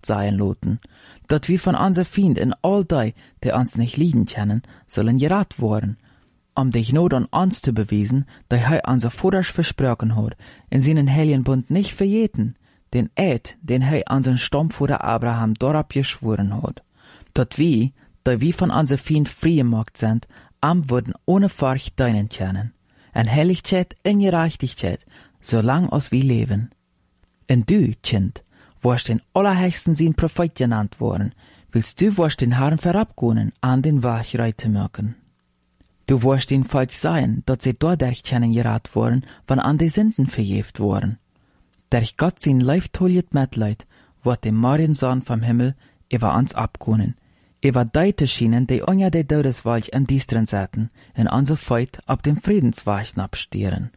sein loten, dat wir von unser Feind in all die, die uns nicht lieben kennen, sollen gerat worden, dich not an uns zu beweisen, dass er unser Vaters versprochen hat, in seinen heiligen Bund nicht verjeten, den Eid, den er unseren Stammvater Abraham darauf geschworen hat, dat wir, da wir von unser Feind frei gemacht sind, würden ohne Furcht deinen kennen, en Heiligkeit in Gerechtigkeit, solang als wir leben. Und du, Kind, warst den Allerhöchsten sein Prophet genannt worden, willst du warst den Herrn verabgehen, an den Weg reiten mögen. Du warst den Volk sein, dat sie dadurch kennen gerat worden, wann an die Sünden verjeft worden. Durch Gott sein leiftolliet Mitleid, wird dem Mariensohn vom Himmel über uns abgehen, über deite schienen, die unter der Todeswalch in Diestren säten, in unser Feit ab dem Friedensweichen abstieren.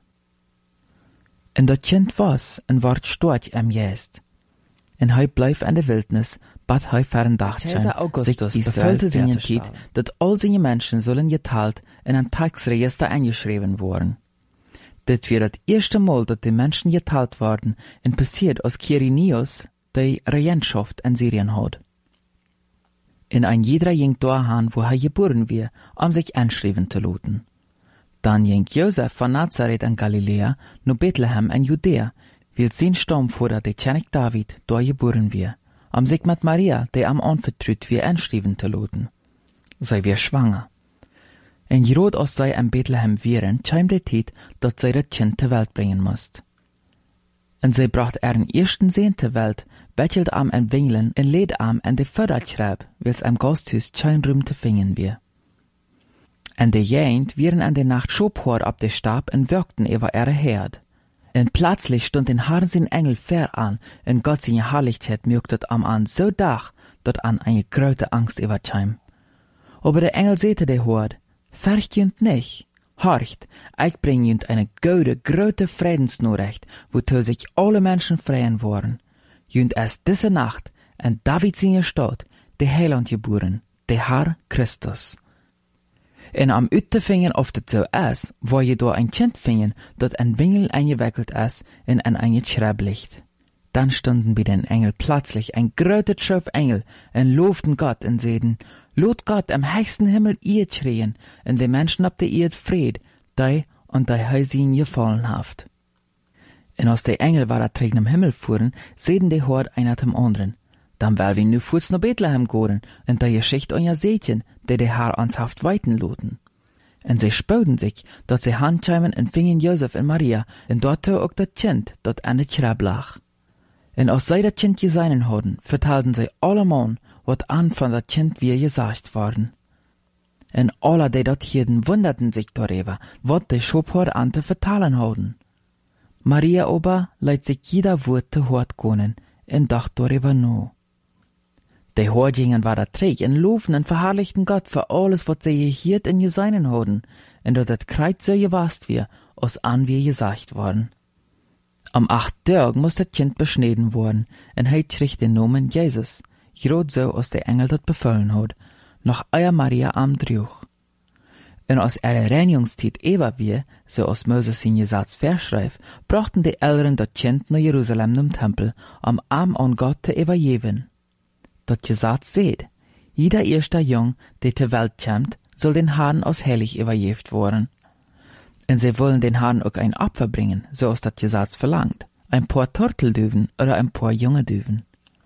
Und dat Kind was, en ward storch am Jäst. En hij bleef in de Wildnis, bad hij verdachtschein, sich befüllte seinen Tiet, dat all seine Menschen sollen geteilt in ein Tagsregister eingeschrieben worden. Dit wird das erste Mal, dat die Menschen geteilt worden, en passiert aus Quirinius, die Regentschaft in Syrien hat. In ein jeder ging dahin, wo er geboren wird, sich einschreiben zu lassen. Dann ging Josef von Nazareth in Galiläa nach Bethlehem in Judäa, weil sein Stammvater, der König David, dort geboren wird, sich mit Maria, der am anvertraut wird, einschreiben zu lassen. Sie wird schwanger. In Jerod aus sei in Bethlehem wären, kam die Zeit, dass sie das Kind zur Welt bringen musste. Und sie bracht ihren ersten Sohn zur Welt, bettelt am en Wingeln und lädt am in die Förderschreib, weil's am Gasthus kein Raum zu finden wir. Und die Jent wären an der Nacht schobhort ab der Stab und wirkten über ihre Herd. Und plötzlich stund den Herrn sein Engel fair an, und Gott seine Herrlichkeit mögtet am an so dach, dat an eine große Angst überkam. Aber der Engel säte der Hort, fürchtet nicht, horcht, ich bring jünd eine gute, große Friedensnachricht, wozu sich alle Menschen freuen wollen. Jünd erst diese Nacht, in David seine Stadt, der Heiland geboren, der Herr Christus. En am Utefingen auf der Zoo ist, wo je da ein Kind fingen, dat ein Wingel eingewickelt ist in ein Schreiblicht. Dann stunden bei den Engel plötzlich ein größer Schöpf Engel und lobten Gott und säden, lot Gott am höchsten Himmel ihr schreien, und die Menschen ab der Erde Fried, die und die Häusin gefallen haft. Und als die Engel war trägen im Himmel fuhren, säden die Hort einer zum anderen. Dann will wir nu fuß nach Bethlehem gehen, und da Geschichte euer Sätchen, der Herr uns haft weiten loten. Und sie spöden sich, dass sie handscheimen und fingen Josef und Maria, und dort auch das Kind, dat an der Schreib lag. Und als sie das Kind geseinen hatten, vertelten sie allemal, wat an von das Kind wir gesagt worden. Und alle, die dort hielten, wunderten sich darüber, wat die Schobhort an zu vertalen hatten. Maria aber leiht sich jeder Wort zu Hort gehen, und dacht darüber no. Die Hortjingen war da träg und loben und verherrlichten Gott für alles, was sie gehiert in geseinen hatten, und dort das Kreuz so gewasst wir, aus an wie gesagt worden. Am 8. Tag muss das Kind beschnitten worden, und heit kriegt den Namen Jesus, grad so, als der Engel dort befallen hat, noch euer Maria am Druch. Und als ihre Reinigungszeit eber wir, so als Moses in Gesetz verschreibt, brachten die Eltern das Kind nach Jerusalem zum Tempel, Arm an Gott zu übergeben. Dat Gesetz seht, jeder erster Jung, der zur Welt kommt, soll den Herrn als heilig übergeben worden. Und sie wollen den Herrn auch ein Opfer bringen, so als das Gesetz verlangt, ein paar Turteldüven oder ein paar junge Düven.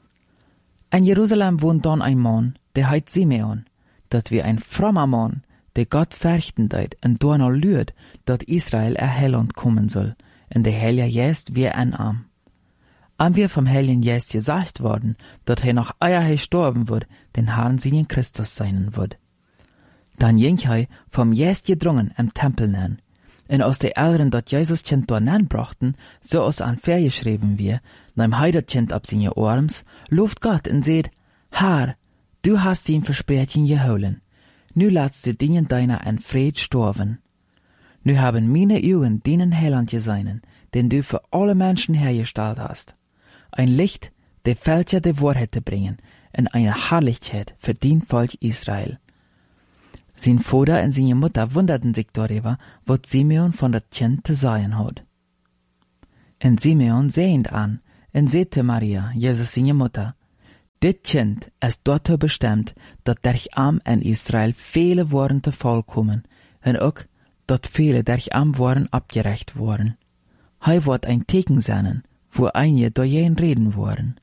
In Jerusalem wohnt dann ein Mann, der heißt Simeon, dat wie ein frommer Mann, der Gott fürchten deit und danach lürt, dat Israel erhellend kommen soll, und der Heilige Geist wie ein Arm. An wir vom Heiligen Geist gesagt worden, dat noch eier gestorben wird, den Herrn seinen Christus seinen wird. Dann ging vom Geist gedrungen im Tempel nennen, und aus der Eltern dat Jesus Kind dort nennen brachten, so aus an Ver geschrieben wir, nahm das Kind ab seine Arms, lobt Gott und seht, Herr, du hast ihm Versprechen geholen, nu latst die Dinge deiner in Fried storben. Nu haben meine Augen deinen Heiland geseinen, den du für alle Menschen hergestellt hast. Ein Licht, der Fälscher der Wahrheit zu bringen, in eine Herrlichkeit für den Volk Israel. Sein Vater und seine Mutter wunderten sich darüber, was Simeon von das Kind zu sagen hat. Und Simeon sehend an, und sagte Maria, Jesus seine Mutter, Dit Kind ist dazu bestimmt, dat durch am in Israel viele Woorden te volkomen, en ook, dat viele durch am Woorden abgerecht worden. Hij wordt ein Teken zijn, wo einige door jen reden worden.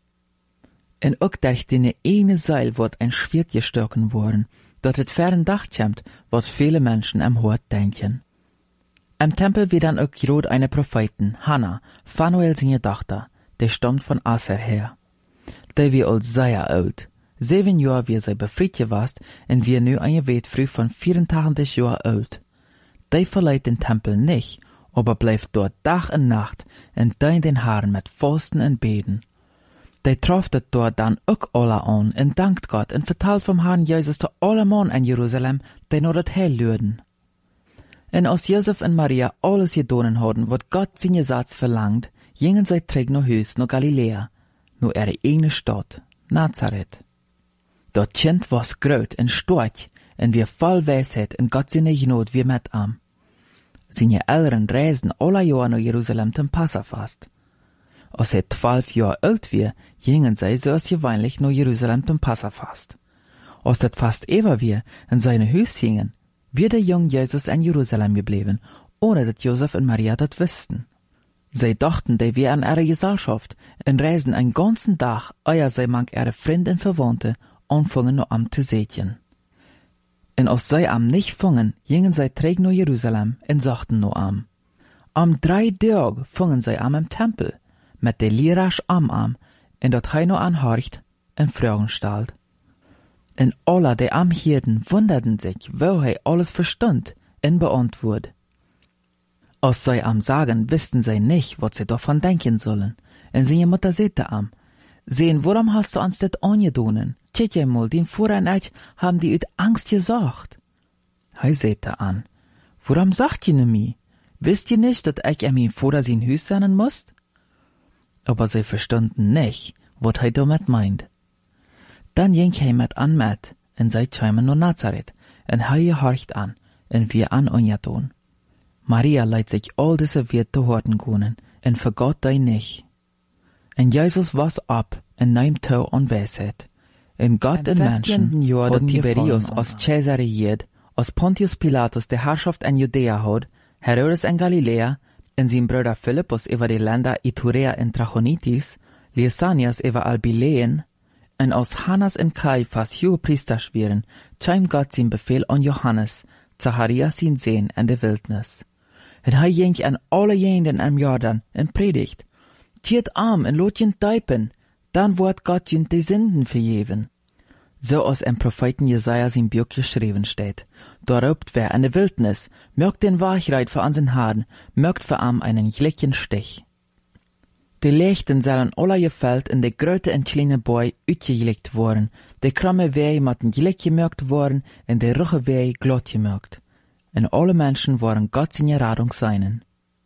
En ook durch die ene Seil wordt ein Schwert gestoken worden, dat het fern Dach komt, wat viele Menschen am Hort denken. Im Tempel wird dann auch gerot eine Propheten, Hannah, Phanuel seine Tochter, die stammt von Aser her. Die wie alt sehr alt. 7 Jahre wie sie befreit gewast, und wir nu eine Wetfrüh von 84 Jahren alt. Die verleiht den Tempel nicht, aber bleibt dort Tag und Nacht, und deint den Haaren mit Fasten und Beten. Die trifft het dort dann auch alle an, und dankt Gott, und vertelt vom Herrn Jesus zu alle Mann in Jerusalem, die nur das Heil lürden. Und als Josef und Maria alles gedonen hadden, wat Gott seine Satz verlangt, gingen sie terug naar huis, naar Galilea, naar ihre eigene Stadt, Nazareth. Dat Kind was groot en stark, en wie voll Weisheit en Gott seine Gnade wie mit am. Seine Eltern reisen alle Jahre naar Jerusalem zum Passafast. Als sie 12 Jahre alt war, gingen sie zoals gewöhnlich naar Jerusalem zum Passafast. Als dat fast ever wir in seine Huis gingen, wird der junge Jesus in Jerusalem geblieben, ohne dass Josef und Maria das wussten. Sie dachten, die wären ihre Gesellschaft und reisen einen ganzen Tag, ehe sie manch ihre Freunde und Verwandte anfangen noch am zu sehen. Und als sie am nicht fangen, gingen sie träg nach Jerusalem und sagten noch am. Am 3 Tage fangen sie am im Tempel, mit der Lirasch am, und dat hij noch anhorcht und Fragen stellt. Und alle, die am hielten, wunderten sich, wo hij alles verstand und beantwortet. Als sie am sagen, wussten sie nicht, was sie davon denken sollen. Und seine Mutter sagte am, sehen, warum hast du uns das angedonen? Tjet jij mal, den Vorrein euch haben die uit Angst gesagt. Hij sagte an, warum sagt ihr mir? Wisst ihr nicht, dass ich an mein Vater sein Haus sein muss? Aber sie verstanden nicht, was er damit meint. Dann ging er mit an mit, und sie kamen nach Nazareth, und er horcht an, und wir an ungeton. Maria leidt sich all diese Werte zu horten können, und vergot die nicht. Und Jesus was ab, und nahm Tau an Weisheit. Und Gott in Menschen hat Tiberius aus Caesar regiert, als Pontius Pilatus die Herrschaft in Judäa hat, Herodes in Galiläa, und sein Bruder Philippus über die Länder Iturea und Trachonitis, Lysanias über Albiläen, und als Hannas und Kaiphas Hohepriester schweren, kam Gott sein Befehl an Johannes, Zacharias sein Sohn in der Wildnis. Und er ging an alle Jenden am Jordan und predigt. Tiert arm und lot jen teipen, dann wird Gott jen die Sünden vergeben. So als im Propheten Jesaja sein Buch geschrieben steht. Da robt wer in der Wildnis, mögt den Wachreit für unseren Haaren, mögt für am einen gleichen Stich. Die Lichten sollen alle gefällt in de grote en kleine Bäu uitgelegt worden, de kramme Wei matten gleich gemerkt worden en de ruche Wei glatt gemerkt. En alle Menschen waren Gott seine Radung seinen.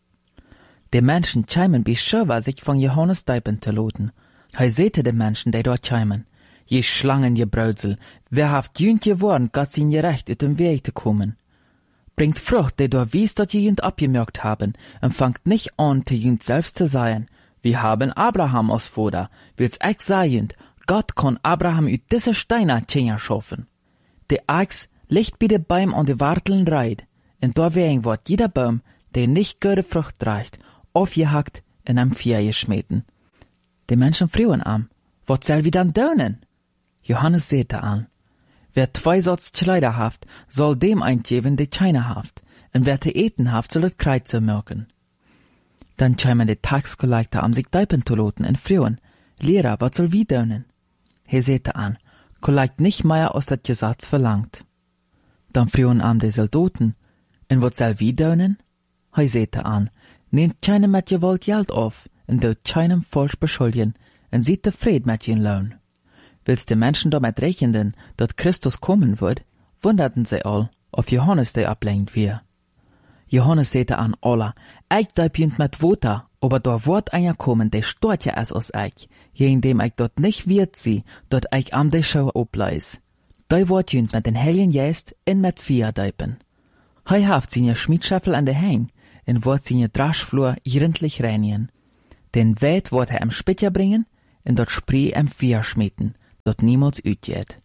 Die Menschen scheimen bis Schöver sich von Johannes deipen zu loten. Hij sehte de Menschen, die dort scheimen. Je Schlangen, je Brödsel, wer haft jünd geworden, Gott sein Recht ut dem Weg zu kommen. Bringt Frucht, die dort wies, dat je jünd abgemerkt haben, und fangt nicht an, zu jünd selbst zu sein. Wir haben Abraham als Vater, will's ich sagen, Gott kann Abraham ut diese Steine Tschenja schaffen. Der Axt liegt bei de Baum an de Warteln reit, und da wegen wird jeder Baum, der nicht gute Frucht trägt, aufgehackt und am Feuer geschmeten. Die Menschen fragen am, was soll wir dann tun? Johannes sagte an, wer 2 Sorts Kleider haft, soll dem eingeben, die keine haft, und wer te eten haft, soll het Kreuze merken. Dann kämen die Taxkollektor am sich deipen zu loten und fragen, Lehrer, was soll wir tun? Er sagte an, kollekt nicht mehr aus dat Gesetz verlangt. Dann fragen am die Soldaten, und was soll wir tun? Er sagte an, nehmt keinem mit Gewalt Geld auf, und dort keinem falsch beschuldigen, und seid zufrieden mit ihren Lohn. Willst die Menschen damit rechnen, dass Christus kommen wird, wunderten sie all, ob Johannes der ablenkt wir. Johannes sagte an alle, ich deib jünd mit Water, aber da wird einer kommen, der stärker ist als ich, indem ich dort nicht wird sie, dort ich am der Schau obleis. Da wird jünd mit den Heiligen Geist in mit Feuer deipen. Hei haft seine Schmiedschäffel an der Hang, und wird seine Draschflur gründlich reinigen. Den Weit wird im Spitzer bringen, und dort Spree im Feuer schmieden, dat niemals uitgeht.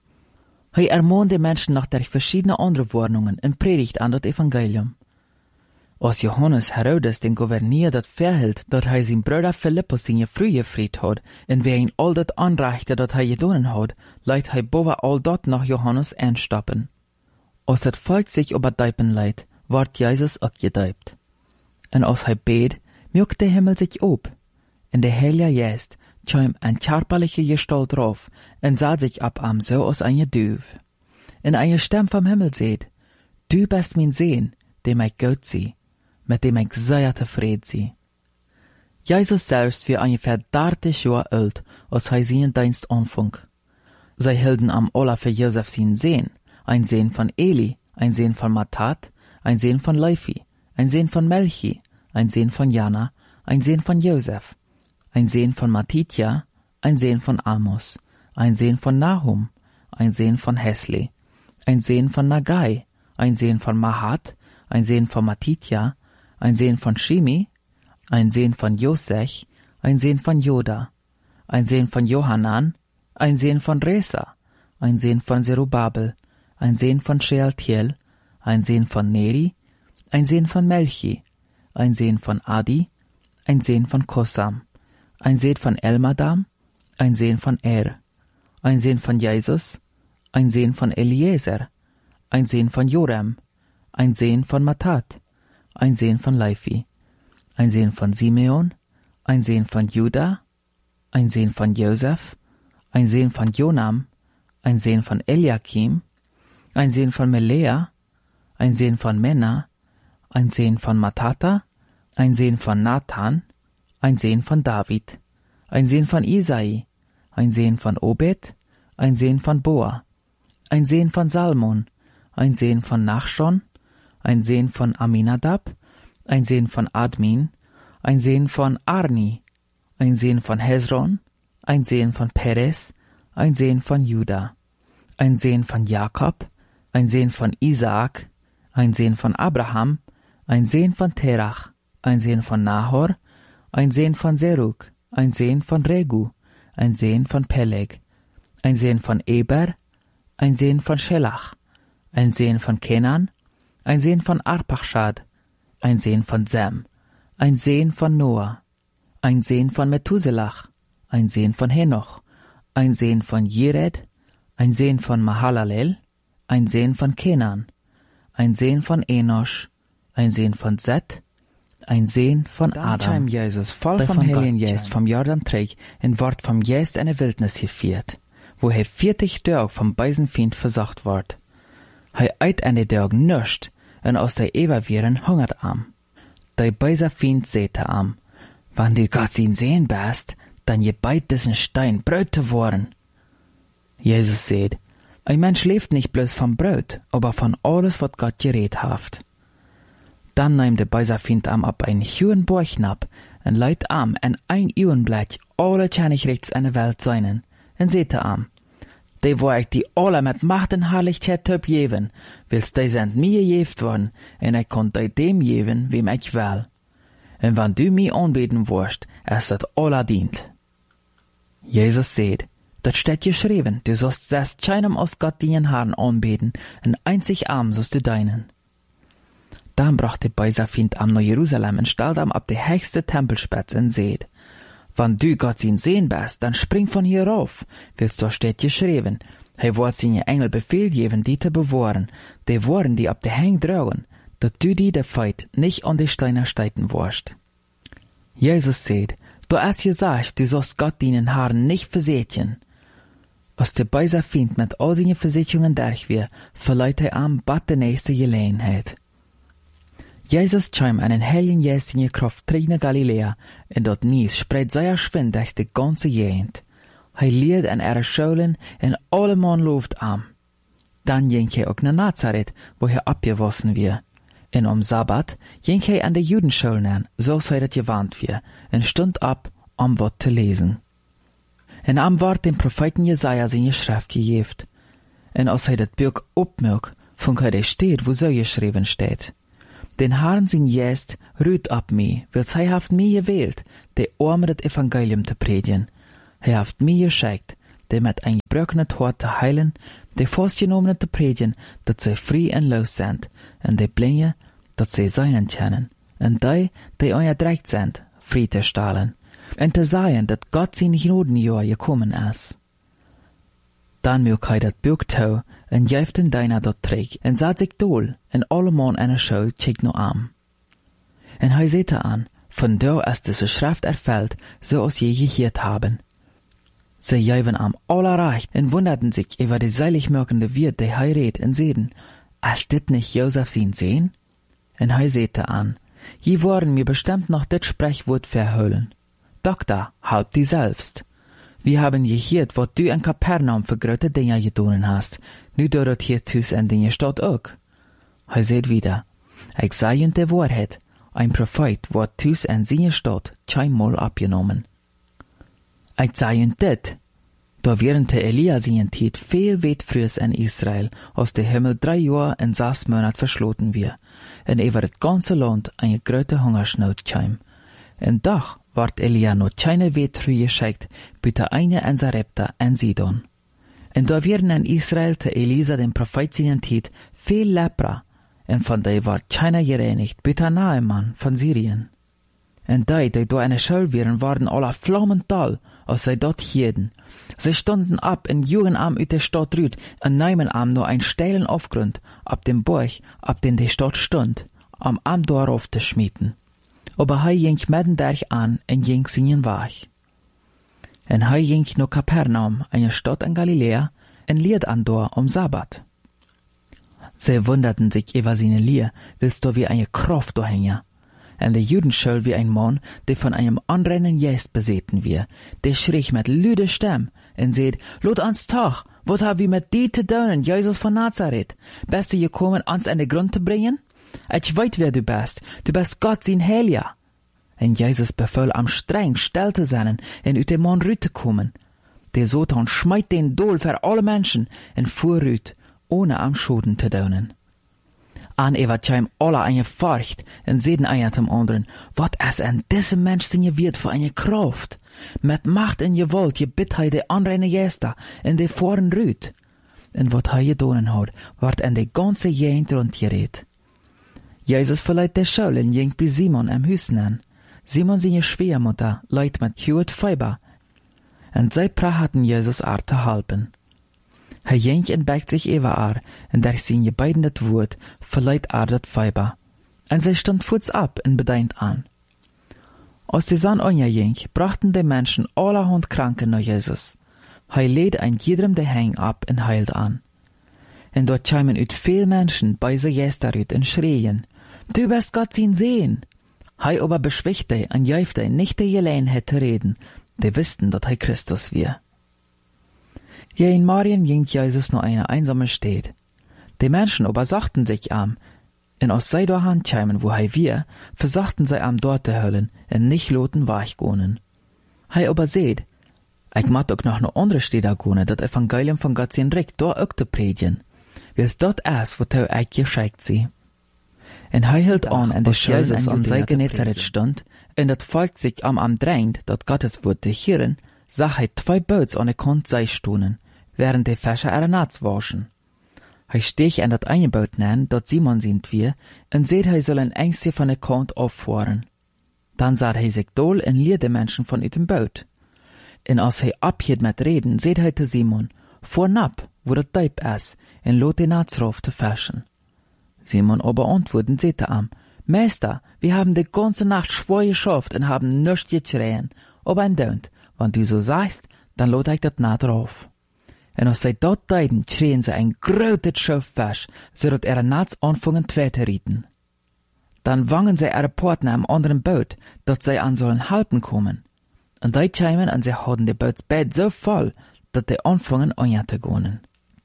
Hij ermahnt die Menschen nach der verschiedenen andere Warnungen und predigt an das Evangelium. Als Johannes Herodes den Gouverneur dat verhält, dat hij zijn Bruder Philippus in je frühe fried had, en wer ihn all dat anreichte dat hij gedonen had, leidt hij boven al dat nach Johannes einstappen. Als het volk sich überdeipen leidt, ward Jesus ook gedeipt. En als hij beet, mjukt de Himmel sich op, en de Heilige Geist kwam een körperliche Gestalt drauf, en sah sich ab am so als eine Duif. En eine Stimme vom Himmel seht, du bist mein Sohn, dem ich gut zie, mit dem ich sehr tevreden zie. Jesus selbst war ungefähr 30 Jahre alt, als hij seinen Dienst anfing. Zij hielden am aller für Josef seinen Sohn, ein Sohn von Eli, ein Sohn von Matat, ein Sohn von Levi, ein Sohn von Melchi, ein Sohn von Jana, ein Sohn von Josef, ein Sohn von Matitja, ein Sohn von Amos, ein Sohn von Nahum, ein Sohn von Hesli, ein Sohn von Nagai, ein Sohn von Mahat, ein Sohn von Matitja, ein Sohn von Shimi, ein Sohn von Josech, ein Sohn von Joda, ein Sohn von Johanan, ein Sohn von Resa, ein Sohn von Zerubabel, ein Sohn von Shealtiel, ein Sohn von Neri, ein Sohn von Melchi, ein Sohn von Adi, ein Sohn von Kosam, ein Sohn von Elmadam, ein Sohn von ein Sohn von Jesus, ein Sohn von Eliezer, ein Sohn von Jorem, ein Sohn von Matat, ein Sohn von Levi, ein Sohn von Simeon, ein Sohn von Juda, ein Sohn von Josef, ein Sohn von Jonam, ein Sohn von Eliakim, ein Sohn von Melea, ein Sohn von Mena, ein Sohn von Matata, ein Sohn von Nathan, ein Sohn von David, ein Sohn von Isai, ein Sohn von Obed, ein Sohn von Boa, ein Sohn von Salmon, ein Sohn von Nachschon, ein Sohn von Aminadab, ein Sohn von Admin, ein Sohn von Arni, ein Sohn von Hezron, ein Sohn von Perez, ein Sohn von Juda, ein Sohn von Jakob, ein Sohn von Isaak, ein Sohn von Abraham, ein Sohn von Terach, ein Sohn von Nahor, ein Sohn von Serug, ein Sohn von Regu, ein Sohn von Peleg, ein Sohn von Eber, ein Sohn von Schelach, ein Sohn von Kenan, ein Sohn von Arpachshad, ein Sohn von Sem, ein Sohn von Noah, ein Sohn von Methuselach, ein Sohn von Henoch, ein Sohn von Jered, ein Sohn von Mahalalel, ein Sohn von Kenan, ein Sohn von Enosch, ein Sohn von Set, ein Sohn von Adam. Dann kam Jesus voll vom Heiligen Geist vom Jordan träg und ward vom Geist in eine Wildnis geführt, wo 40 Tage vom Beisenfeind versacht ward. Eit eine Tag nischt, und aus der Ewa viren hungert am. Der Beisenfeind säte am, wann du Gott ihn sehen bist, dann je beit diesen Stein Brot zu worden. Jesus sagt, ein Mensch lebt nicht bloß vom Brot, aber von alles, was Gott geredet hat. Dann nahm der Beiserfeind am ab ein hohen Bauchnab, und leit am en ein Uenblech alle Tschernigrechts in der Welt seinen, und säte am, die wo ich die alle mit Macht und Herrlichkeit töp jeven, willst die sind mir gejeft worden, und ich konnt die dem jeven, wem ich will. Und wenn du mir anbeten wirst, ist das aller dient. Jesus sagt, das steht geschrieben, du sollst selbst keinem aus Gott deinen Herrn anbeten, und einzig arm sollst du deinen. Dann brachte Beiserfeind am nach Jerusalem und stellte am ab der höchste Tempelspitz und seht, wenn du Gott ihn sehen bist, dann spring von hier rauf, willst du steht geschrieben, er wird seine Engel Befehl geben, die zu bewahren, die Worten, die ab der Hang tragen, dass du die der Feit nicht an die Steine steiten wirst. Jesus sagt, du hast gesagt, du sollst Gott deinen Herrn nicht versätchen. Als der Beiserfeind mit all seinen Versicherungen durch wir, verleiht er am bat der nächste Gelegenheit. Jesus kam einen Heiligen Geist in Kraft nach Galiläa, und dort Nies spreit sehr schwind durch die ganze Gegend. Er lehrt an ihre Schulen, und alle Mann lobt am. Dann ging er auch nach Nazareth, wo er abgewassen wir. Und am Sabbat ging er an der Judenschulen an, so sei das gewarnt wir, und stund ab, um Wort zu lesen. Und am ward dem Propheten Jesaja seine Schrift gegeben. Und als er das Buch abmög, von er steht, wo so geschrieben steht. Den Herrn sein Geist ruht ab mir, weil er haft mir gewählt, der Arme das Evangelium zu predigen. Er haft mir geschickt, die met een gebroken hart te heilen, die vastgenomen te predigen, dat zij vrij en los zijn, en die blinden, dat zij zijn kennen, en die onderdrukt zijn, vrij te stellen, en te zeggen dat God zijn genodenjaar gekomen is. Dan moet hij dat boek toe, en geeft den deiner dat terug, en zet zich dol, en allemaan in de schuld kijkt nog aan. En hij zegt aan, von daar ist diese Schrift erfüllt, so als je gehoord haben. Sie geven am aller recht en wunderten sich über die seiligmörkende Wirt, die hij redt, en zeiden, als dit nicht Josef sein Sehn? En hij zette an, je worden mir bestimmt noch dit Sprechwort verhüllen. Doktor, halt die selbst. Wir haben gehört, wat du in Kapernaum für große Dinge getan hast, nu dort hier tus en Dinge statt auch. Hij zegt wieder, ich sage in der Wahrheit, ein Prophet wird tus en seine Stadt keinmal abgenommen. Ich sage in dit, da während der Elia seine Zeit viel weit früher in Israel, als der Himmel 3 Jahre en 6 Monate verschloten wir, en über das ganze Land eine große Hungersnot kam. En doch ward Elia noch keine weit früh geschickt, bitte eine en Sarepta en Sidon. En da wären in Israel te Elisa den Prophet seine Zeit viel Lepra, en von der ward keiner gereinigt, bitte Naaman von Syrien. En die da eine Schuld wären, waren aller flammental, als sie dort hielten. Sie standen ab in Jugendarm uit der Stadt Rüd, en nahmen am nur einen steilen Aufgrund, ab dem Burg, ab den die Stadt stund, am Arm darauf zu schmieden. Aber hij ging mitten durch an en ging seinen Weg. En hij ging nach Kapernaum, eine Stadt in Galiläa, en lehrte an dort Sabbat. Sie wunderten sich über seine Lehr, willst du wie eine Kraft hängen. En der Juden schuld wie ein Mann, der von einem anrennen Geist besessen wir, der schrie mit lüder Stimme en seht, lot ans Tag, wat hab wir mit die te doen, Jesus von Nazareth? Bist du gekommen, ans an den Grund zu bringen? Ich weet wer du bist Gott sein Heiliger. En Jesus befahl am streng still zu sein en uit dem Mann rüt zu kommen. Der Satan schmeit den Dol für alle Menschen en fuhr rüt, ohne am Schoden zu daunen. An ewa tjaim alle eine Furcht en seden einer zum anderen, wat es an diesem Mensch sinje wird für eine Kraft. Mit Macht en Gewalt gebit hij de anreine Geister en de voren rüt. En wat hij gedonen hat, ward en de ganze Gegend rundgeredet. Jesus verleiht der Schule en ging bei Simon am Hüssen an. Simon seine Schwiegermutter leidt mit Hewet Fieber. En zij prachten Jesus te halpen. Hij ging en bekt sich über en durch sein gebeidendet Wort verleiht dat Fieber. En zij stond voets ab en bedeint an. Als die Sonne ging, brachten die Menschen allerhand Kranken nach Jesus. Hij lädt ein jedem de Hang ab en heilt an. En dort scheimen uit veel Menschen bei se Gäster uit en schreien, du bist Gott sein Sehen. Hij aber beschwichtigte en jäufte nicht die Gelegenheit zu reden, die wussten, dat hij Christus wir. Ja, in Marien ging Jesus nur eine einsame Stadt. Die Menschen aber sagten sich am, en aus sei der Hand scheimen, wo hij wir, versachten sei am dort te höllen, en nicht loten weichgonen. Hij aber seht, ich mag auch noch eine andere Städte gehen, das Evangelium von Gott sein Recht dort auch zu predigen. Wie es dort ist, wo er euch geschickt sie. En hij hielt an, en des Jesus am See Genezareth stund, en dat Volk sich am drängt, dat Gottes Wort zu hören, sah hij 2 Boots an der Kant sei stunen, während die Fischer ihre Nats waschen. Hij stich en dat eine Boot nennen, dat Simon sind wir, en seht hij sollen ängstlich von der Kant auffahren. Dann sah hij sich dol en leer de Menschen von dem Boot. En als hij abhielt mit reden, seht hij te Simon, vor nab, wo dat Deib is, en lot den Nats rauf zu fischen. Simon aber antworten sehte am, Meister, wir haben die ganze Nacht schwer geschafft und haben nichts geschrien, aber ein Dönt, wenn du so sagst, dann lot ich dat Naht rauf. En als sie dort deiden, schrien sie ein großes Schiff Fisch, so dat ihre Nats anfangen zu rieten. Dann wangen sie ihre Partner am anderen Boot, dat sie an sollen halten kommen. Und die kämen und sie hatten die Bootsbett so voll, dat die anfangen zu gehen.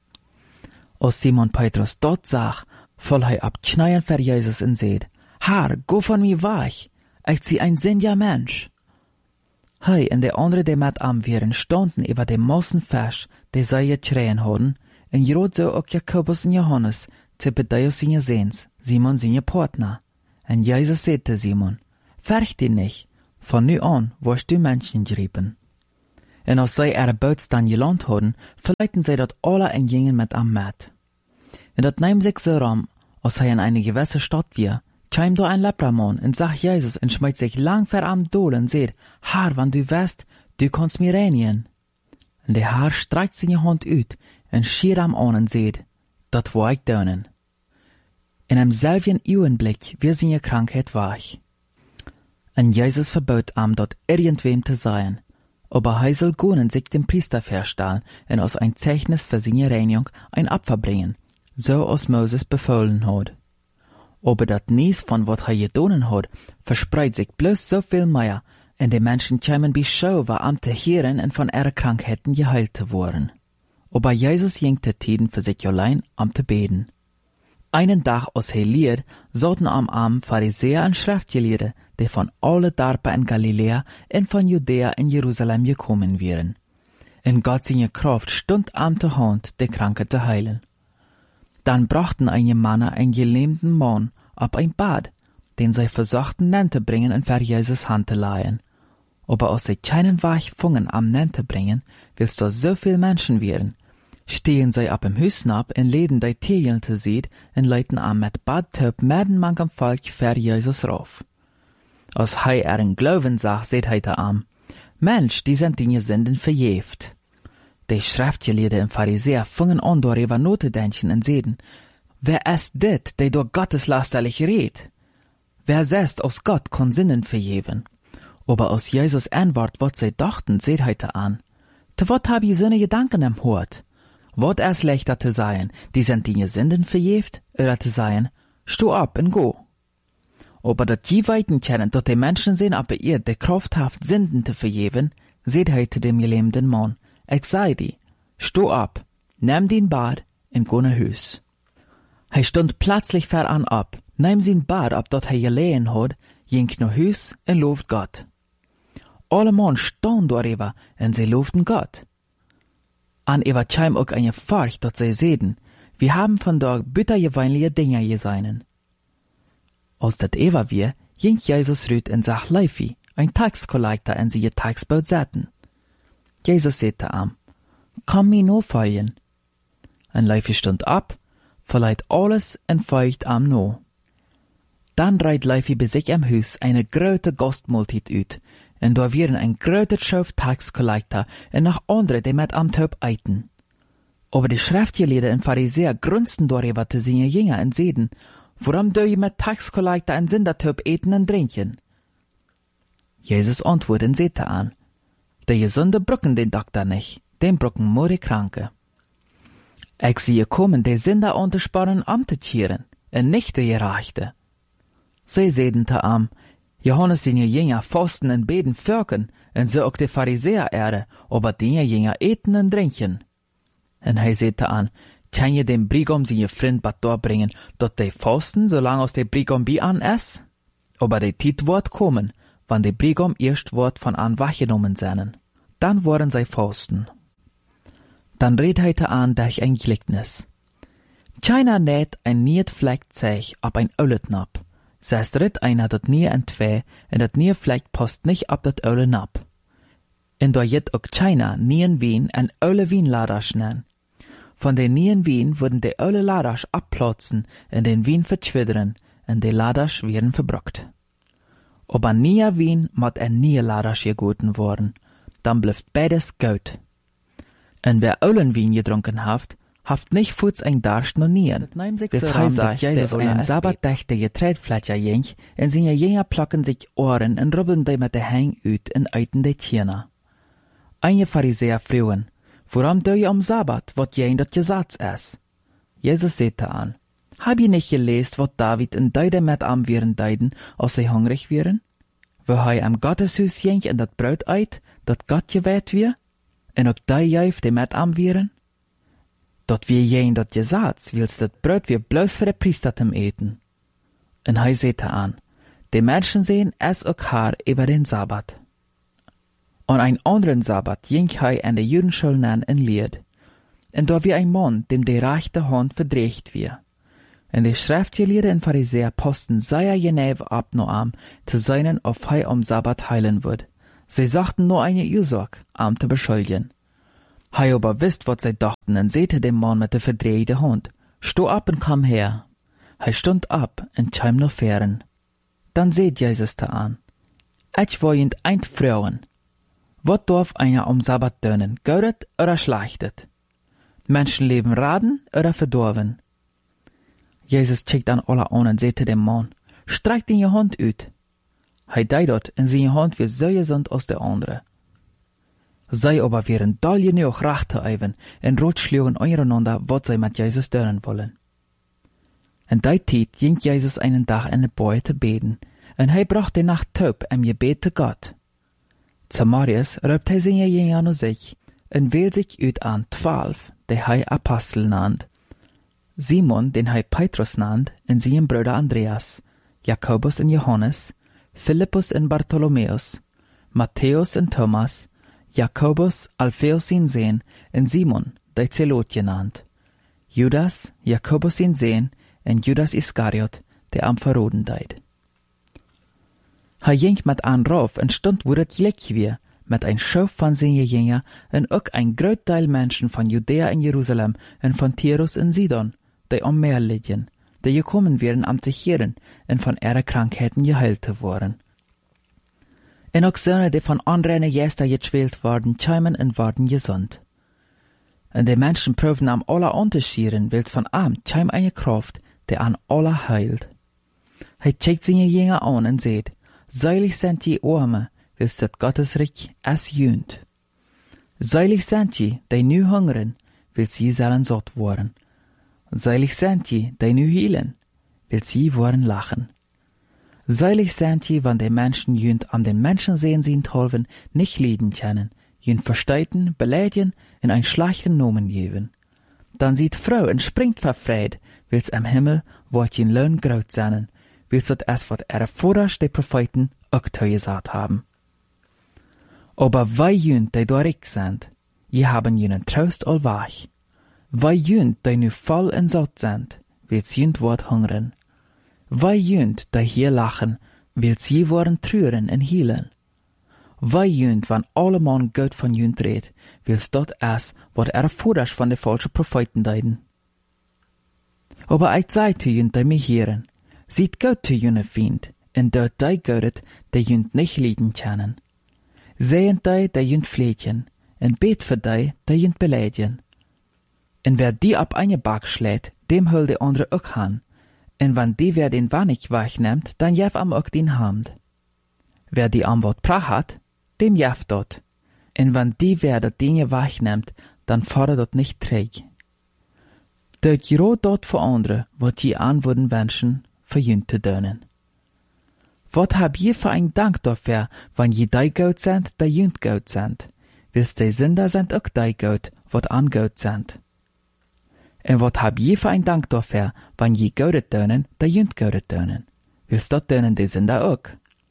Als Simon Petrus dort sah, voll hij ab Kneien für Jesus und seht, Herr, go von mir weg, ich zieh ein sündiger Mensch. Hij und die andere, die mit am wären, standen über dem Massen Fisch, die sie geschrien hatten, und gerade so auch Jakobus und Johannes, Zebedeus seine Sehns, Simon seine Partner. Und Jesus sagte Simon, fürcht dich nicht, von nu an wirst du Menschen grieben. En als zij boot dan geland hadden, verleiten zij dat alle en gingen met am met. En dat neemt zich so ram, als hij in eine gewisse Stadt weer, kwam da ein Lepraman en zag Jesus en schmeidt sich lang ver am Dol en zei, Herr, wann du west, du kannst mir reinigen. En de Herr streckt seine Hand uit en schiert am an en zei, dat wou ik doen. In einem selben Augenblick wird seine Krankheit wach. En Jesus verbot am dort irgendwem zu sein, aber er soll gehen und sich dem Priester verstellen und als ein Zeichnis für seine Reinigung ein Opfer bringen, so als Moses befohlen hat. Aber das nichts von was er getan hat, verspreitet sich bloß so viel mehr, und die Menschen kämen bei Schau, war am zu hören und von ihren Krankheiten geheilt zu worden. Aber Jesus ging zu Tiden für sich allein am zu beten. Einen Tag als er lehrt, sollten am Abend Pharisäer und Schriftgelehrte, die von alle Dorpen in Galiläa und von Judäa in Jerusalem gekommen wären. In Gott seine Kraft stund am zur Hand, die Kranke zu heilen. Dann brachten einige Männer einen gelähmten Mann ab ein Bad, den sie versuchten nähen zu bringen und für Jesus Hand zu leihen. Aber als sie keinen Weg fungen am Nähen zu bringen, willst da so viel Menschen wären, stehen sie ab im Hüsnab in Läden die Tierchen zu sehen und leiten am mit Badtöp meden manchem Volk für Jesus rauf. Als hei ihren Glauben sagt, seht heiter am, Mensch, die sind Dinge Sünden verjäft. Die Schriftgelehrten und Pharisäer fingen an, darüber nachzudenken und sehen, wer ist dit, der durch Gotteslasterlich redet? Wer selbst aus Gott kann Sünden verjäven? Aber aus Jesus Antwort, was sie dachten, seht heiter an. Zu wat hab ich so ne Gedanken am Hort? Wat es leichter zu sein, die sind Dinge Sünden verjäft, oder zu sein, stu ab und go. Aber dat die weiten kennen, dass die Menschen sehen, aber ihr die Kraft habt, Sünden zu verjäven, seht heute dem gelähmten Mann, ich sei die, stu ab, nimm den Bad und go nach Hus. Hij stund plötzlich veran ab, nahm sein Bad ab, dat hij gelegen had, ging nach Hus und lobt Gott. Alle Mann standen darüber und sie lobten Gott. An Eva kam auch eine Furcht, dat sie sehen, wir haben von dort bittergeweinliche Dinge gesehen. Als dat Eva wir, ging Jesus rüt und sah Leifi, ein Taxkollektor, und sie ihr Taxboot setzen. Jesus sagte am, komm mir no folgen. Und Leifi stund ab, verleiht alles und folgt am no. Dann reit Leifi bei sich am Haus eine große Gastmahlzeit ut, und da wären ein großer Schauf Taxkollektor und noch andere, die mit am Töp eiten. Aber die Schriftgelehrten und Pharisäer grunzten darüber zu seine Jünger und seden, warum do je mit Taxkollektor und Sündertöp eten und trinken? Jesus antwortet und sagte an, die Gesunde brücken den Doktor nicht, den brücken nur die Kranke. Ich sehe kommen, die Sünder untersparen am zu kehren, und nicht die Gerechte. Sie sehen te am, Johannes seine Jünger fasten und beten fürken, und so auch die Pharisäer erde, aber die Jünger eten und trinken. Und er sagte an, kann je dem Brigam seine Freund bat bringen, dat die fasten, solange aus der Brigam bi an es? Aber die Tit wird kommen, wann der Brigam erst wird von an wachgenommen seinen. Dann wollen sie fasten. Dann redet heite an durch ein Gleichnis. Keiner näht ein Nietfleckzeug ab ein Ölletnap. Selbst ritt einer dat nie en zwei, und dat nie Fleck passt nicht ab dat Ölle nap. Und da jet auch keiner nien Wien en Ölle Wienladasch nennen. Von den nien Wien würden die Ölle Ladasch abplatzen, und den Wien verschwiddern, und die Ladasch werden verbrockt. Aber nie Wien mat nie Ladasch gegoten worden, dann blüft beides gut. Und wer Öllen Wien getrunken haft nicht futs ein Darst noch nien. Jetzt heißt sagt, dass am Sabbat dächte Getreidflächer jeng, und seine Jünger placken sich Ohren und rubbeln die mit der Hang ut und eiten die Tierna. Einige Pharisäer fragen, warum do je am Sabbat, wat jen dat Gesetz es? Jesus sagte an, hab je nicht gelesen, wat David in Deide mit am wären deiden, als sie hungrig wären? Wo hei am Gotteshus jeng und dat Brot eit, dat Gott gewährt wir? Und auch die jäuf, die mit am wären? Dat wir jen dat Gesetz, willst dat Brot wir bloß für die Priester zum eten. Und er sagte an, die Menschen sehen es auch haar über den Sabbat. An ein anderen Sabbat ging er an der Judenschule an in Lied. Und da war ein Mann, dem die rechte Hand verdreht wir. Und die Schriftgelehrten und Pharisäer posten sehr genau ab noch am, zu seinen, ob er am Sabbat heilen wird. Sie sagten nur eine Ursache, zu beschuldigen. Hei aber wisst, wat sie dachten, und sehte dem Mann mit der verdrehte Hand: Sto ab und komm her. Hei stund ab und kam noch fern. Dann seht Jesus da an: Ich war jent ein Frauen. Wat darf einer am Sabbat tönen, gaudet oder schlechtet? Menschenleben raden oder verdorven? Jesus checkt an alle an und sehte dem Mann: Streck in je Hand uit. Hei dei dort und seine Hand wie so gesund als der andere. Zij aber wären doll genug rechte eiven und rotschlugen einander, wat zij mit Jesus tönen wollen. En die Tijd ging Jesus einen Tag in de Boy te beten, en hij bracht die Nacht taub im Gebet te Gott. Zu Marius raubt hij seine Jünger an sich, und wählt sich uit an 12, die hij Apostel nannt. Simon, den hij Petrus nannt, und seinen Bruder Andreas, Jakobus und Johannes, Philippus und Bartholomäus, Matthäus und Thomas, Jakobus, Alpheus sin Sehn, und Simon, der Zelot genannt, Judas, Jakobus sin Sehn, und Judas Iskariot, der am Verroden deit. Hij ging mit an rauf und stund, wo het gleich wie, mit ein Schauf von seine Jünger, und auch ein groot Teil Menschen von Judäa und Jerusalem, und von Tyrus und Sidon, die am Meer liegen, die gekommen wären am te hören, und von ihre Krankheiten geheilt zu worden. En ook Söhne, die von anderen Gästen geschwält worden, kämen und worden gesund. Und die Menschen prüfen am aller Unterschieden, weil von am käm eine Kraft, die an aller heilt. Hij checkt seine Jünger an und sagt: Seilig sind die Arme, weil das Gottes Reich es jönt. Seilig sind die nu hungern, weil sie sollen satt worden. Seilig sind die nu hielen, weil sie wollen lachen. Seilig sind die, wann die Menschen jönt an den Menschen sehen sie tolven, nicht lieben können, jönt versteiten, beleidigen, in ein schlechten Nomen geben. Dann sieht Frau und springt verfreut, weil's am Himmel wird jen Lohn graut sein, weil's dat es wat ihre Vorderst die Propheten auch gesagt haben. Aber wei jönt, die dorik sind, je haben jenen Trost allwach. Wei jönt, die nu voll und satt sind, weil's jönt wort hungern. Wei jönt, die hier lachen, weil's je worden trüren und hielen. Wei jönt, wann alle Mann Gott von jönt redt, weil's dat es, wat Vorderst von de falschen Propheten deiden. Aber ich sei zu jönt, die mich hören, sieht Gott zu jöne Fiend, und dort die Gott, die jönt nicht lieben können. Sehen die jönt flehtjen, und bet für die jönt beleidigen. Und wer die ab eine Back schlägt, dem hol de andere auch han. Und wenn die wer den Wannig wegnimmt, dann jef am auch den Hand. Wer die am Wort prach hat, dem jef dort. Und wenn die wer dat Dinge wegnimmt, dann fordert dort nicht träg. Dort gero dort für andere, wat je an würden wünschen, für jünt zu dönen. Wat hab je für ein Dank dafür, wenn je die Gott sind, die jünt Gott sind? Willst die Sünder sind auch die Gott, wat an Gott sind? En wat hab je für ein Dank dafür, wenn je Gott dönen, die jünt Gott dönen? Willst dat dönen die Sünder auch?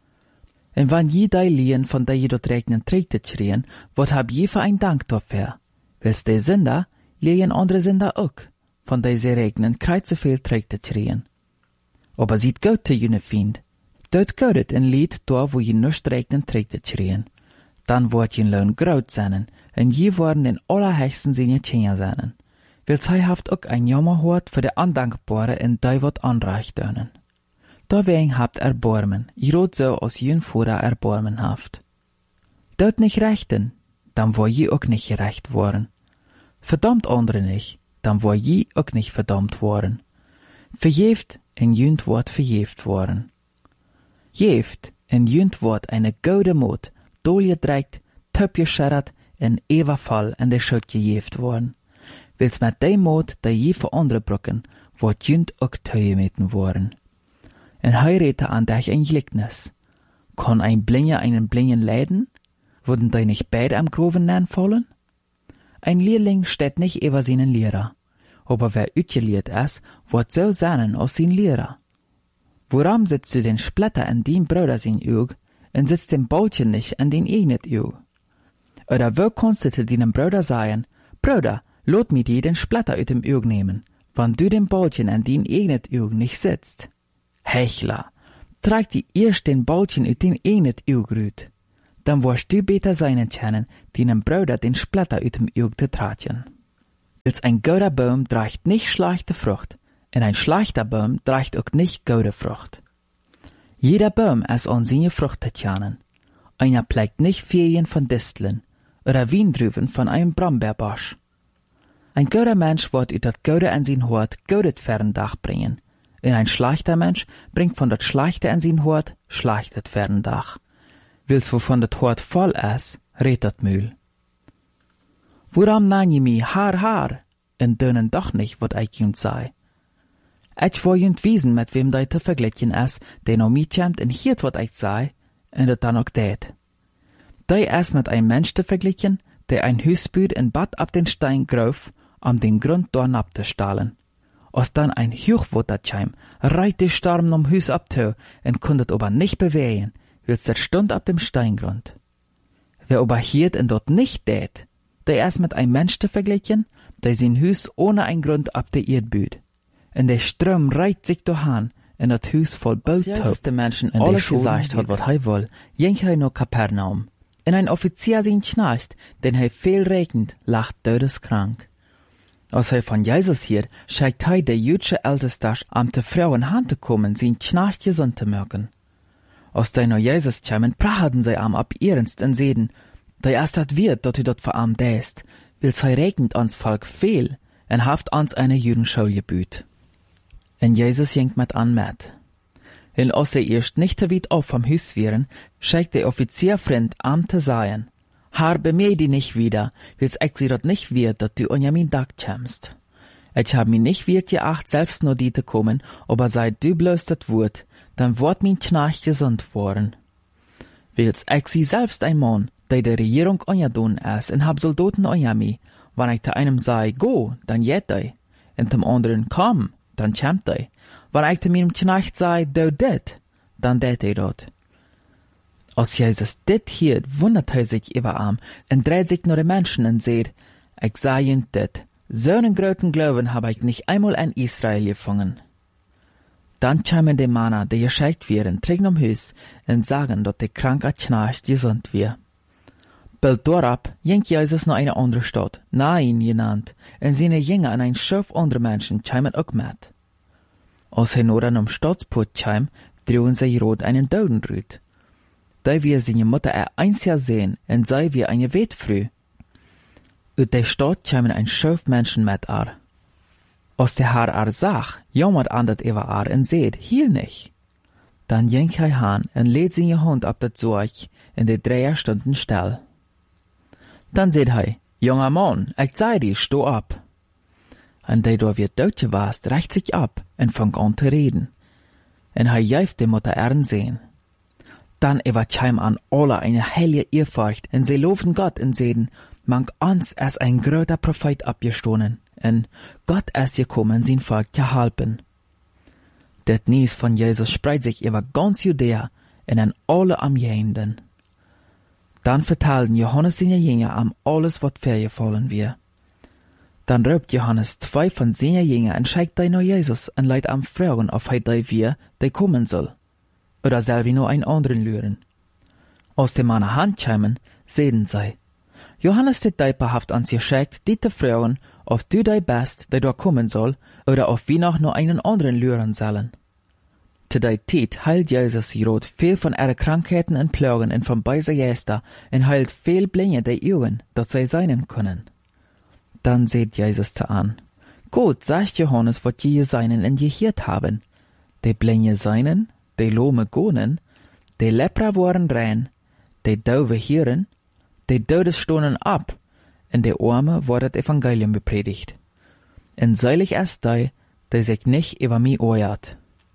En wenn je die Lien von der je dort regnen trägt schrien, wat hab je für ein Dank dafür? Willst die Sünder, lehen andere Sünder auch, von der sie regnen kreuze viel trägt schrien. Aber sieht Gott zu jene Fiend, dort Gott ein Lied da, wo je nicht regnen trägt schrien. Dann wird je Lohn graut sein, und je worden in allerhöchsten Sinne Tschänger sein. Weil zij haft ook ein Jammer hort für de Andankbare en die wat anreicht dönen. Dawein habt Erbarmen, jrot so als jün Vorder Erbarmen haft. Dort nicht rechten, dann war je auch nicht gerecht worden. Verdammt andere nicht, dann war je auch nicht verdammt worden. Verjeft en jünt wort verjeft worden. Jeft en jünt wort eine gode Mut, dol gedreigt, töp gescharret en ewa Fall en de Schuld gejeft worden. Weil's mit dem Mut, der je für andere brücken, wird jünt auch teugemeten worden. En heirete an dich ein Gleichnis. Kann ein Blinger einen Blingen leiden? Würden die nicht beide am Groven nennen fallen? Ein Lehrling steht nicht über seinen Lehrer. Aber wer utgeliert ist, wird so sein als sein Lehrer. Warum sitzt du den Splitter in dein Bruder sein Auge und sitzt den Bolchen nicht in den eigenen Auge? Oder wo kannst du zu deinem Bruder sagen: Bruder, lot mir dir den Splitter aus dem Auge nehmen, wenn du den Bolchen in dein eigenen Auge nicht sitzt? Hechler, trag die erst den Bolchen aus den eigenen Auge rüt. dann wirst du beter seinen kennen, deinem Bruder den Splitter uit dem Auge te tratjen. Als ein guter Baum trägt nicht schlechte Frucht, und ein schlechter Baum trägt auch nicht gute Frucht. Jeder Baum ist an seine Frucht te kennen. Einer pflegt nicht Ferien von Disteln, oder Wiendrüben von einem Brombeerbusch. Ein guter Mensch wird uit dat Gute in sein Hort Gutes fern Dach bringen, und ein schlechter Mensch bringt von dat Schlechte in sein Hort Schlechtet fern Dach. Wils wovon dat Hort voll ist, redt dat Mühl. Woran nann je mi haar, en dönen doch nicht, wat ich junt sei. Ich will junt wiesen, mit wem dei te verglichen is, der no mi kämt en hiert wat ich sei, en dat dann auch tät. Dei is mit ein Mensch te verglichen, der ein Hüs büt en Bad ab den Stein grauf, den Grund dorn abzustahlen. Als dann ein Huchwutter käm, reit die Storm nom Hüs abtö, en kundet aber nicht bewegen, wils der stund ab dem Steingrund. Wer aber hiert en dort nicht tät, der ist mit einem Mensch zu vergleichen, der sein Hüs ohne einen Grund ab der Erd büht. Und der Strom reiht sich dahan, in das Hüs voll Bölt hat. Der Menschen in alles gesagt hat, was er will, jenk er noch Kapernaum. Und ein Offizier sein schnarcht, den er viel regnet, lacht todeskrank. Als er von Jesus hier, scheint er der jüdische Älteste am te Frauen Hand zu kommen, sein schnarcht gesund zu merken. Als der noch Jesus kämen, prachten sie am ab ihrens und sehen, der erst hat wird, dat du dort vor am däst, will sei regnet ans Volk viel, en haft ans eine Judenschule gebüht. En Jesus jenkt mit an met. En als er erst nicht weit auf vom Hüs wären, schickt der Offizier fremd an te sagen, Haar bemeh die nicht wieder, wils ich sie dort nicht wird, dat du an min Dach kämst. Ich hab mi nicht wird geacht, selbst nur die te kommen, aber seit du bloß dat Wort, dann wort min Knarch gesund worden. Wils ich sie selbst ein Mann, der Regierung onjadun is, en hab Soldaten onjami, wann ich te einem sei, go, dann jet ei, en dem anderen, komm, dann kämt ei, wann ich te meinem Knecht sei, do dit, dann det ei dort. Als Jesus dit hiert, wundert er sich über am, en dreht sich nur den Menschen en seht, ich sei jent dit, so einen großen Glauben hab ich nicht einmal in Israel gefangen. Dann kämen die Männer, die gescheit wären, trägen um Hüs, en sagen, dat der kranke Knecht gesund wir. Bald dorab jenk Jesus nach einer andere Stadt, Nain genannt, en seine Jünger an ein Schöf andere Menschen kämen auch mit. Als er nur an einem Stadsport käm, drohen sie rot einen Daudenrüt. Da wir seine Mutter einziger sehen, en sei wir eine Wetfrüh. Ut der Stadt kämen ein Schöf Menschen mit ar. Als der Herr sag, jammert an dat über ar en seht, hier nicht. Dann jenk er han en lädt seine Hund ab dat Sorg in der 3 Stunden still. Dann seht er, junger Mann, ich sei dir, steh ab. Und der da wird Deutsche warst, reicht sich ab und fängt an zu reden. Und er jäuft die Mutter sehen. Dann käm an alle eine helle Ehrfurcht, und sie loben Gott und sehen, manch uns ist ein großer Prophet abgestohlen, und Gott ist gekommen, sein Volk zu helfen. Das Nies von Jesus spreit sich über ganz Judäa und an alle Umgehenden. Dann vertelten Johannes seine Jünger am alles, was vorgefallen wir. Dann raubt Johannes 2 von seinen Jüngern und schickt die nach Jesus und leidt am fragen, ob er der kommen soll. Oder soll wir nur einen anderen lüren. Aus dem Mann Hand kämen, sehen sie. Johannes der Deiperhaft ans geschickt, die te fragen, ob du der bist, der da kommen soll, oder ob wir noch nur einen anderen lüren sollen. Zu der Zeit heilt Jesus Rot viel von ihren Krankheiten und Plagen und von beise Gäster und heilt viel Blinde der Augen, dat sie seinen können. Dann seht Jesus zu an. Gut, sagt Johannes, wat je seinen und gehiert haben. Die Blinde seinen, die Lohme gonen, die Lepra waren rein, die Dove hören, die Todes stonen ab, und die Arme wurde das Evangelium bepredigt. Und seilig ist die sich nicht über mich oert.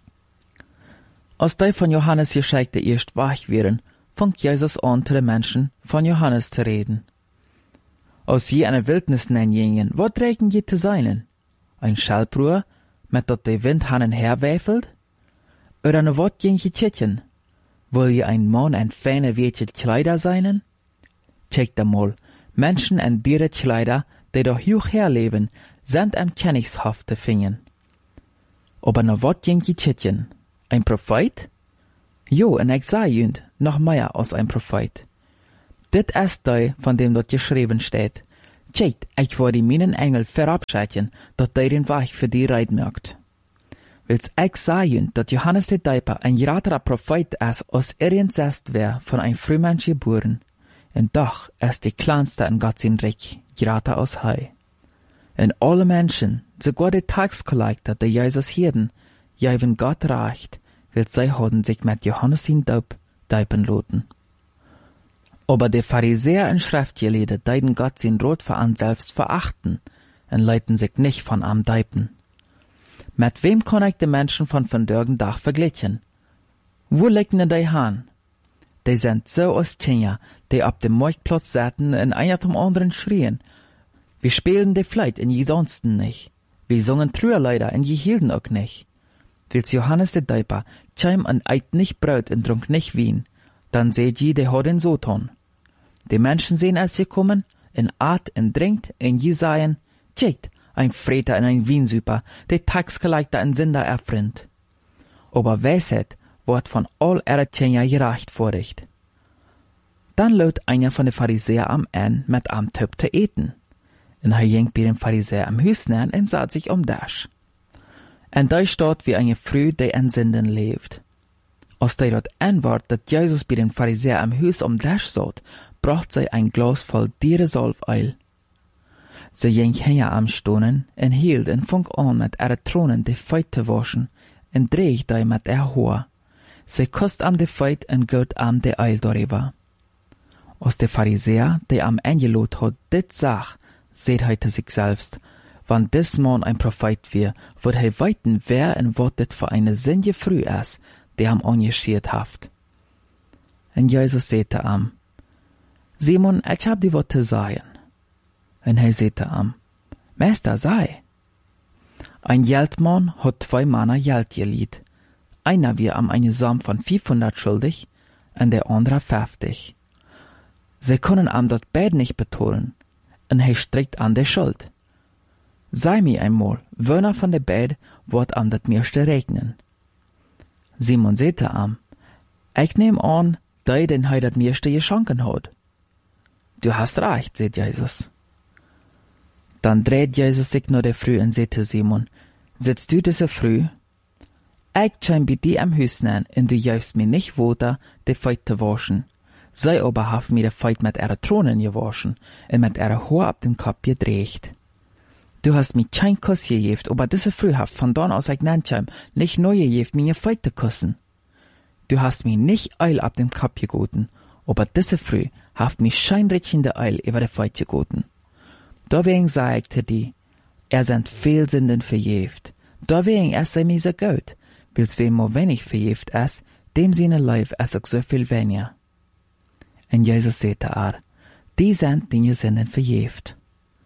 Als die von Johannes Geschichte erst wach wären, fängt Jesus an, zu den Menschen von Johannes zu reden. Als je eine Wildnis nennen, was trägen je zu seinen? Ein Schallbruhr, mit dat der Wind hannen herwäfelt? Oder ne wat jenche Tschitchen? Will je ein Mann en feine weetje Kleider seinen? Check da mal, Menschen en dire Kleider, die doch hoch herleben, sind am Königshof zu finden. Aber ne wat jenche Tschitchen? Ein Prophet? Jo, en ich sei jünd, noch mehr als ein Prophet. Dit ist die, von dem dort geschrieben steht. Tjeit, ich werde meinen Engel verabschieden, dat die den Weg für die reiten mögt. Wils ich sagen, dat Johannes der Däuper ein graterer Prophet ist, als irgendwas wär von ein Frühmensch geboren. Und doch ist die kleinste in Gott sein Reich grater als Hei. Und alle Menschen, sogar die Taxkollektor, die Jesus hielten, geben Gott recht, weil sie haben sich mit Johannes sein Daup däupen lassen. Aber die Pharisäer und Schriftgelehrten deuten Gott sein Rot für an selbst verachten und leiten sich nicht von am däupen. Mit wem kann ich die Menschen von vandaag Tag vergleichen? Wo liegen die Hahn? Die sind so aus China, die auf dem Marktplatz saßen und einer zum anderen schrien. Wir spielen die Fleit und je tanzten nicht. Wir singen Trüerleider und je hielten auch nicht. Wils Johannes der Däuper käm und eit nicht Brot und trunk nicht Wein, dann seht je, die hat den so tun. Die Menschen sehen als sie kommen, und at und trinkt, und je sagen, tjeit, ein Freter und ein Wiensuper, die Taxkollektor und Sünder erfreund. Aber Weisheit wird von all ihrer Tjener gerecht vorricht. Dann laut einer von den Pharisäern am Ende mit am Töp zu eten. Und er ging bei den Pharisäern am Haus näher und sah sich das. Und da steht wie eine Frau, die in Sünden lebt. Als die dort antwort, dass Jesus bei den Pharisäern am Haus das saß, bracht sie ein Glas voll Dieresalbeil. Sie ging her am Stonen und hielt und fang an mit ihren Thronen die Feit zu waschen und dreht die mit ihr Haar. Sie kosst am die Feit und geht am die Eil darüber. Als der Pharisäer, der am Angelot hat, dit sag, seht er zu sich selbst, wann dis Mann ein Prophet wir, wird er weiten, wer und wat dit für eine Sünde früh ist, der am angeschiert haft. Und Jesus sagte am, Simon, ich hab dir wat zu sagen. Und er sagte am, Meister, sei. Ein Geldmann hat 2 Männer Geld geliehen. Einer wir am eine Sum von 500 schuldig, und der andere 50. Sie können am dort beide nicht betollen, und er streckt an der Schuld. Sei mir einmal, wer von der beiden wird am das meiste regnen. Simon sagte am, ich nehm an, der den er das meiste geschenkt hat. Du hast recht, sagt Jesus. Dann dreht Jesus sich nur der Früh und sagte Simon, sitzt du diese Früh? Ich käm bei dir am Haus nein, und du gibst mir nicht Wasser, die Feit zu waschen. Sei aber haft mir die Feit mit ihrer Thronen gewaschen und mit ihrer Haar ab dem Kopf gedreht. Du hast mir kein Kuss gegeben, aber diese Früh haft von dann aus ich nanntschem nicht neu gegeben, mir Feit zu kussen. Du hast mir nicht Eil ab dem Kopf gegoten, aber diese Früh haft mir scheinrichende Eil über die Feit gegoten. Deswegen sag ich zu dir, sind viel Sünden verjäft. Deswegen sei mir so gut, weil's wem nur wenig verjäft ist, dem seine Leib ist auch so viel weniger. Und Jesus sagte die sind die Sünden verjäft.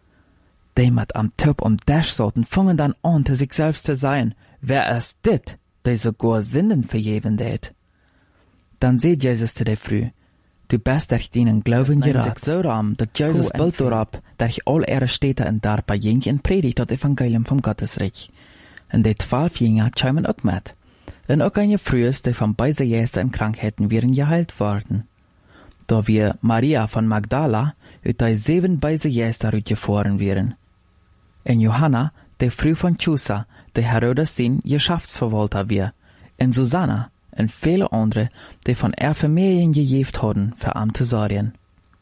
Die mit am Töp das sollten, fangen dann an, zu sich selbst zu sein, wer ist dit, der sogar Sünden verjäven det? Dann seht Jesus zu der Früh, du bist durch deinen Glauben gerat. So ram, dass Jesus bald darauf, durch all ihre Städte und Dörfer ging und predigt das Evangelium vom Gottesreich. Und die 12 Jünger kämen auch mit. Und auch eine Früh ist, die von beiden Jästen und Krankheiten wären geheilt worden. Da wir Maria von Magdala ut die 7 beide Jästen rütgefahren wären. Und Johanna, die Früh von Chusa, die Herodes sein Geschäftsverwalter wir. Und Susanna, und viele andere, die von Familien gejäft hadden, für am zu sorgen.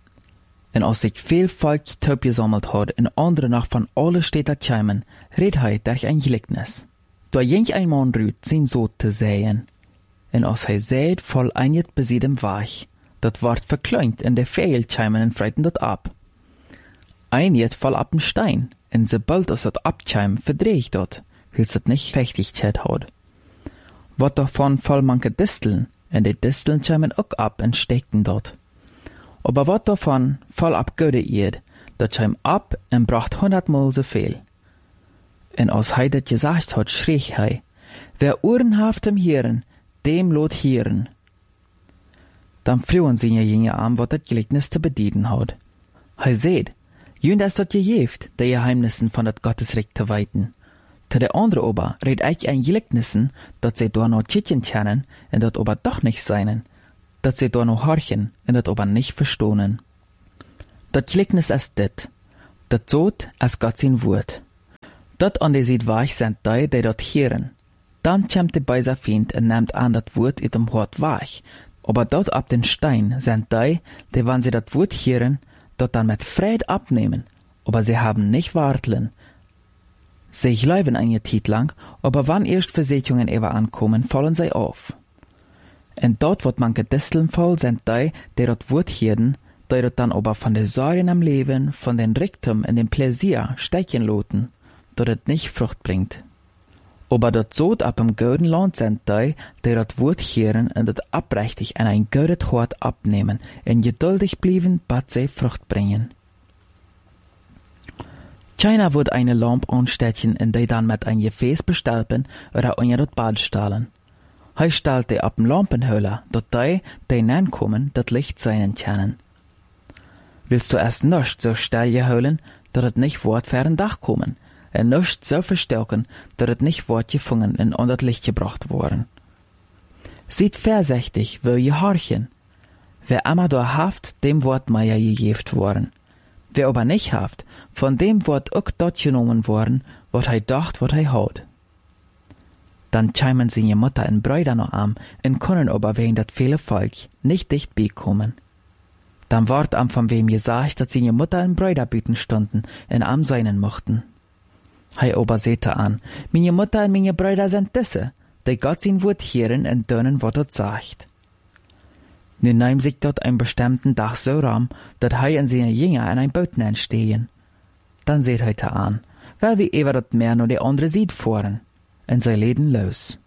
Und als sich viel Volk Töp gesammelt hat, und andere noch von alle Städten kämen, red er durch ein Gleichnis. Da ging ein Mann rüt, sein Sohn zu säen. Und als er säet, voll einjet besiedem Weich, dat ward verkleunt, und der Fehl kämen und freiten dort ab. Einjet voll ab dem Stein, und sobald es dort abkäm, verdreht dort, weil's dort nicht Fechtigkeit hat. Wat davon voll manche Disteln, und die Disteln kämen auch ab und steckten dort. Aber wat davon voll ab Göde Erd, dat käm ab und bracht 100-mal so viel. Und als er das gesagt hat, schrie er, wer Ohren haft im Hören, dem lot hören. Dann flohen seine Jünger an, wat das Gleichnis zu bedienen hat. Er seht, jünd ist dort gejäft, die Geheimnissen von dat Gottesreich zu weiten. Zu der andere aber red ich ein Gleichnissen, dat sie da noch Tschitchen kennen, und dat aber doch nicht seinen, dat sie da noch horchen, und dat aber nicht verstohnen. Dat Gleichnis ist dit. Dat Zot ist Gott sein Wort. Dat an die Seed weich sind die dat hören. Dann kommt der böse Feind und nimmt an dat Wort uit dem Hort weich. Aber dort ab den Stein sind die, wenn sie dat Wort hören, dort dann mit Fried abnehmen. Aber sie haben nicht warteln. Sie glauben eine Zeit lang, aber wann erst Versicherungen ever ankommen, fallen sie auf. Und dort wird manche Disteln voll sind die dat Wort hören, die dort dann aber von den Sorgen am Leben, von den Reichtum und dem Pläsier stechen loten, dat es nicht Frucht bringt. Aber dat Zot ab im gouden Land sind die dat Wort hören und dat abrechtig an ein goudet Hort abnehmen und geduldig blieben, bat sie Frucht bringen. Keiner wird eine Lampe anstechen und die dann mit ein Gefäß bestalpen oder unter das Bad stellen. Hij stellt die ab dem Lampenhöhler, dat die nankommen, dat Licht sein können. Willst du erst nicht so steil geholen, dat het nicht wort für ein Dach kommen, und nicht so verstärken, dat het nicht wort gefangen und unter das Licht gebracht worden. Seid vorsichtig, wo je horchen. Wer immer da haft, dem Wort Meier gegeft worden. Wer aber nicht haft, von dem Wort auch dort genommen worden, wat hij dacht, wat hij haut. Dann chimen seine Mutter und Brüder noch an und können aber wegen dat viele Volk nicht dicht beikommen. Dann ward am von wem gesagt, dass seine Mutter und Brüder bieten stunden und am seinen mochten. Hij aber sehte an, meine Mutter und meine Brüder sind diese, die Gott sein Wort hören und dönen, was dort sagt. Nun nahm sich dort einen bestimmten Tag so ram, dat hij und seine Jünger an ein Boot stehen. Dann seht heute an, weil wir ever dat Meer nur die andere Seite fahren. Und sie leden los.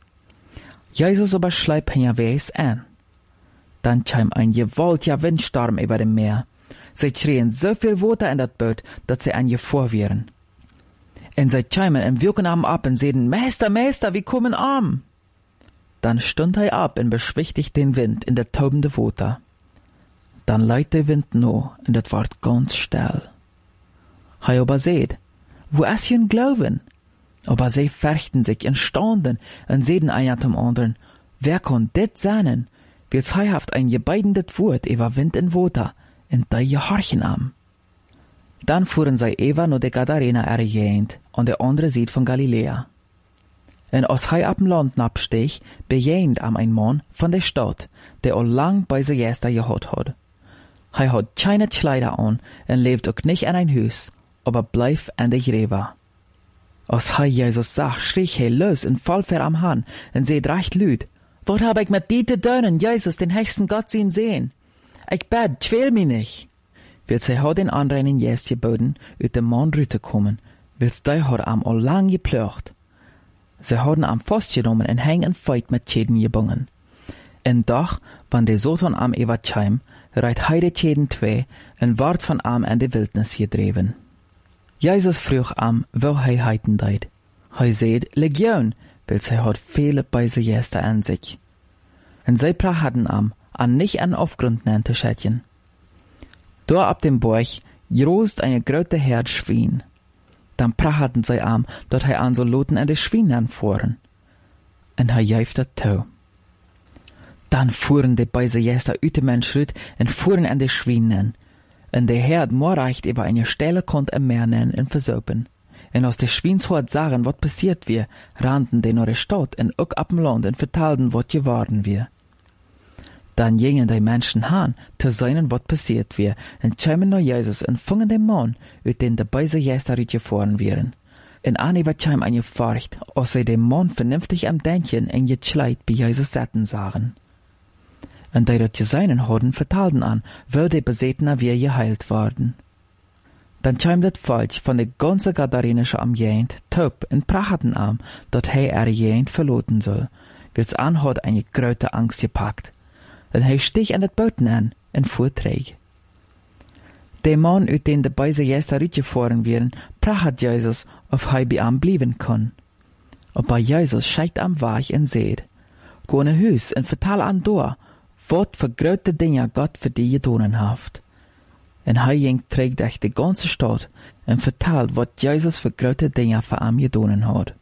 Jesus aber schleibt ihn Weis an. Dann kam ein gewaltiger Windsturm über dem Meer. Sie schrien so viel Wasser in das Boot, dass sie an ihr vorwieren. Und sie kamen und wirken am ab und sagten, Meister, Meister, wir kommen am. Dann stund er ab und beschwichtigt den Wind in der taubende Wasser. Dann leiht der Wind no und das ward ganz still. Er aber seht, wo ist jün Glauben? Aber sie fürchten sich und staunen und sehen einer zum anderen, wer kann dit sein? Weil's hij haft ein gebeidendet Wort über Wind und Wasser, und die gehorchen am. Dann fuhren sie Eva nur der Gadarena ergehend, an der andere Seite von Galiläa. Und als hij ab dem Land abstieg, bejehend am ein Mann von der Stadt, der all lang bei se Gäste gehad hat. Hij hat keine Kleider an und lebt auch nicht in ein Haus, aber bleib an der Gräber. Als hij Jesus sah, schrie hij los und fall ver am Hahn und seht recht lüd. Wat hab ich mit die te doen, Jesus, den höchsten Gott zien sehen? Ich bet, quäl mich nicht. Weil sie hat den anderen Jesus geboten, uit dem Mann rüberzukommen, weil die hat am all lang geplöcht. Sie haben am festgenommen und hängen und Feit mit Schäden gebungen. Und doch, wann der Satan am Evatscheim, reit hij de Schäden zwei und ward von am in die Wildnis gedreven. Jesus frug am, wo hij heiten deit. Hij seht, Legion, weil sie hat viele beise Gäste an sich. Und sie prachten am, an nicht an Aufgrund nannte Schädchen. Da ab dem Borg großt eine große Herd Schwein. Dann prachten sie am, dort hij an so Loten an de Schwein anfuhren. Und hij jäft dat Tau. Dann fuhren die beise Gäste uit dem Menschrit und fuhren an de Schwein an. Und der Herd morreicht über eine Stelle konnt im Meer nennen und versopen. Und als die Schweinshort sagen, was passiert wir, rannten die nach der Stadt und auch ab dem Land und vertalten, was geworden wir. Dann gingen die Menschen han, zu sehen, was passiert wir, und kamen nach Jesus und fingen den Mann, uit den die beise Gäste gefahren wären. Und Annie war kam eine Furcht, als sie den Mann vernünftig am Denken und gekleid bei Jesus satten sahen. Und die dort gesehen hatten, vertalten an, wo die Besetner wir geheilt worden. Dann kam das Volk von der ganzen Gadarenische am Gegend, taub und prachten am, dass er Gegend verloten soll, weil's an hat eine große Angst gepackt. Und hij stieg an das Boot an und fuhr träg. Der Mann, uit den die beise Gäste rütgefahren wären, pracht Jesus, ob hij bei am blieben kann. Aber Jesus scheigt am Weich und seht, go in Hus und vertal an dor, wat für große Dinge Gott für die getan hat. Und hij ging trägt durch die ganze Stadt und vertalt, was Jesus für große Dinge für am getan hat.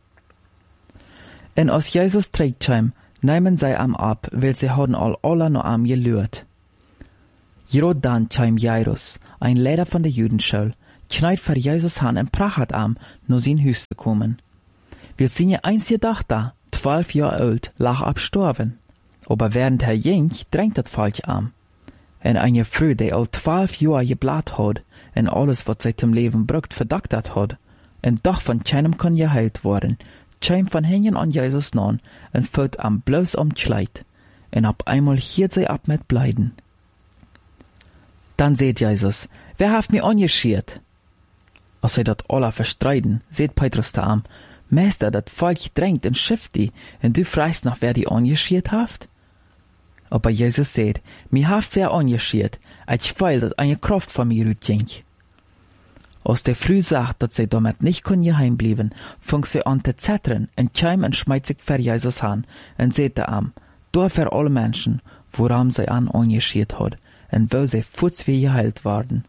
Und als Jesus trägt kam, nehmen sie am ab, weil sie haben alle noch am gelührt. Jrod dann kam Jairus, ein Leder von der Judenschule, kneit für Jesus han en prachat am, nur sein Hus zu kommen. Wir sind ja einzige Tochter, 12 Jahre alt, lag abstorben. Aber während er ging, drängt das falsch am. En eine Frau, die al 12 Jahre geblatt hat, en alles, was seit dem Leben brucht, verdoktert hat, en doch von keinem kann geheilt worden, kam von hängen an Jesus nan, en fällt am bloß Kleid, en ab einmal hielt sie ab mit Bleiden. Dann seht Jesus, wer hat mir angeschiert? Als sie dat alle verstreiten, seht Petrus da am, Meister, dat Volk drängt en schifft die, en du fragst noch, wer die angeschiert haft? Aber Jesus seht, mir haft wer angeschiert, ich weil dat eine Kraft von mir utging. Als der Früh sagt, dat sie damit nicht kun geheim blieben, fang sie an zu zettern, en kam en schmeißt sich für Jesus an, en seht da am, da für alle Menschen, woran sie angeschiert hat, en wo sie futzwie geheilt worden.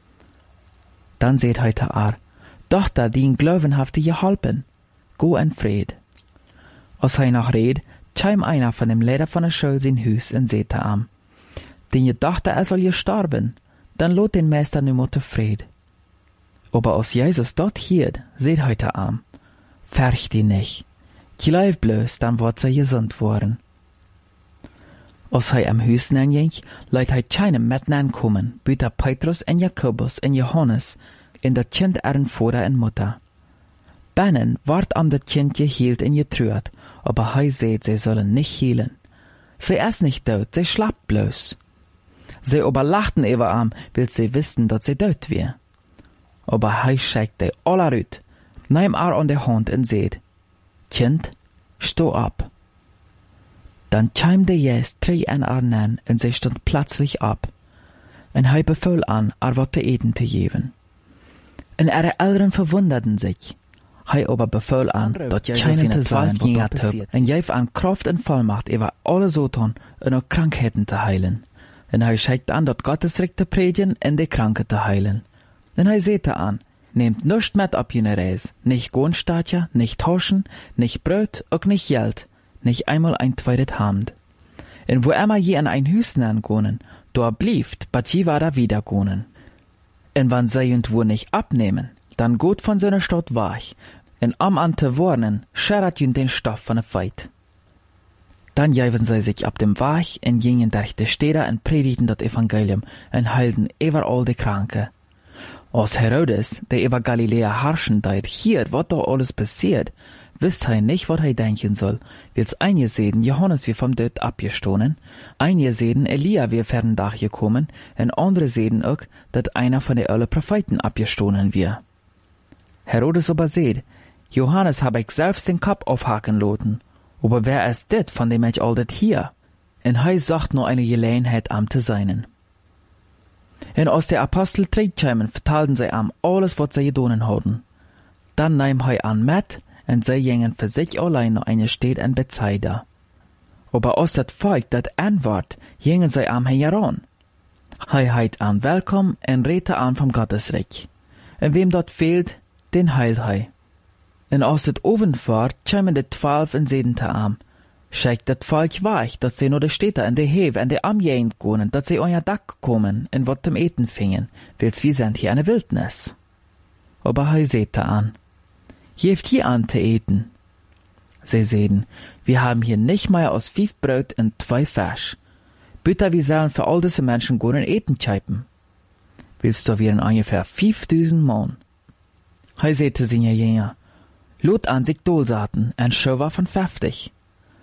Dann seht heute Tochter, die in Glauben haft die geholpen, go en Fried. Als hij noch red, kam einer von dem Leder von der Schule sein Hus en seht am. Den je dachte, soll gestorben, dann lot den Meister nu motte Fried. Aber als Jesus dort hielt, seht heute am, färcht die nicht. Glaub bloß, dann wird sie gesund worden. Als hij am Hus ging, leit hij keinem met kommen, büter Petrus en Jakobus en Johannes, in dat Kind eren Vater en Mutter. Bennen ward am dat Kind gehielt en getruert, aber hij seht, sie sollen nicht hielen. Sie ist nicht tot, sie schlappt bloß. Sie aber lachten über am, weil sie wisten, dass sie tot wär. Aber hij schickt alle rüt, nahm an der Hand en seht, Kind, steh ab. Dann kam der Jes 3 an en sie stund plötzlich ab. En hij befahl an, wat te eten te geben. En ihre Eltern verwunderten sich. Hij aber befahl an, dat keiner te 12 Jahre hat, en gaf an Kraft en Vollmacht über alle Soton en auch Krankheiten te heilen. En hij schickt an, dat Gottes Recht te predigen en de Kranken te heilen. En hij zette an, nehmt nichts mit ab jene Reis, nicht Gohnstatja, nicht Taschen, nicht Brot, auch nicht Geld, nicht einmal ein zweites Hand. En wo immer je an ein Hüsten angonen, da blieft, bat je war da wieder gonen. En wann sie und wo nicht abnehmen, dann gut von seiner Stadt wach, en am an te warnen, scherrat jünd den Stoff von der Feit. Dann jäven sie sich ab dem Wach en gingen durch die Städte en predigten das Evangelium en heilten überall die Kranke. Als Herodes, der über Galiläa herrschen deit, hier, wat da alles passiert, wisst hij nicht, wat hij denken soll, weil's einige sehen, Johannes wie vom Tod abgestohlen, einige sehen, Elia wie fern Dach gekommen, en andere sehen auch, dat einer von den alle Propheten abgestohlen wir. Herodes aber seht, Johannes hab ich selbst den Kopf aufhaken loten, aber wer ist dit, von dem ich all dit hier? En hij sagt nur eine Gelegenheit am zu seinen. En als der Apostel tretkämen, vertalten sie am alles, was sie gedonen hatten. Dann nahm hij an mit, en sie gingen für sich allein noch eine Stadt in Bethsaida. Aber als das Volk dat antwort, gingen sie am heran. Hij heit an Willkommen en redte an vom Gottesreich. En wem dort fehlt, den heilt hij. En als het Abend war, kämen die 12 en sedente am. Schickt dat Volk weich, dat sie nur de Städte in de Heve en de Amjegend gonen, dat sie euer Dack kommen en wat zum Eten fingen, wils wir sind hier eine Wildnis. Aber hij sehte an. Jeft hier an te eten. Sie sehen, wir haben hier nicht mehr aus 5 Brot und 2 Fisch. Bitte wir sollen für all diese Menschen gonen eten tscheipen. Willst du wir ungefähr 5000 Mann? Hij sehte seine Jünger. Lot an sich Dolsaten, en Schöwer von 50.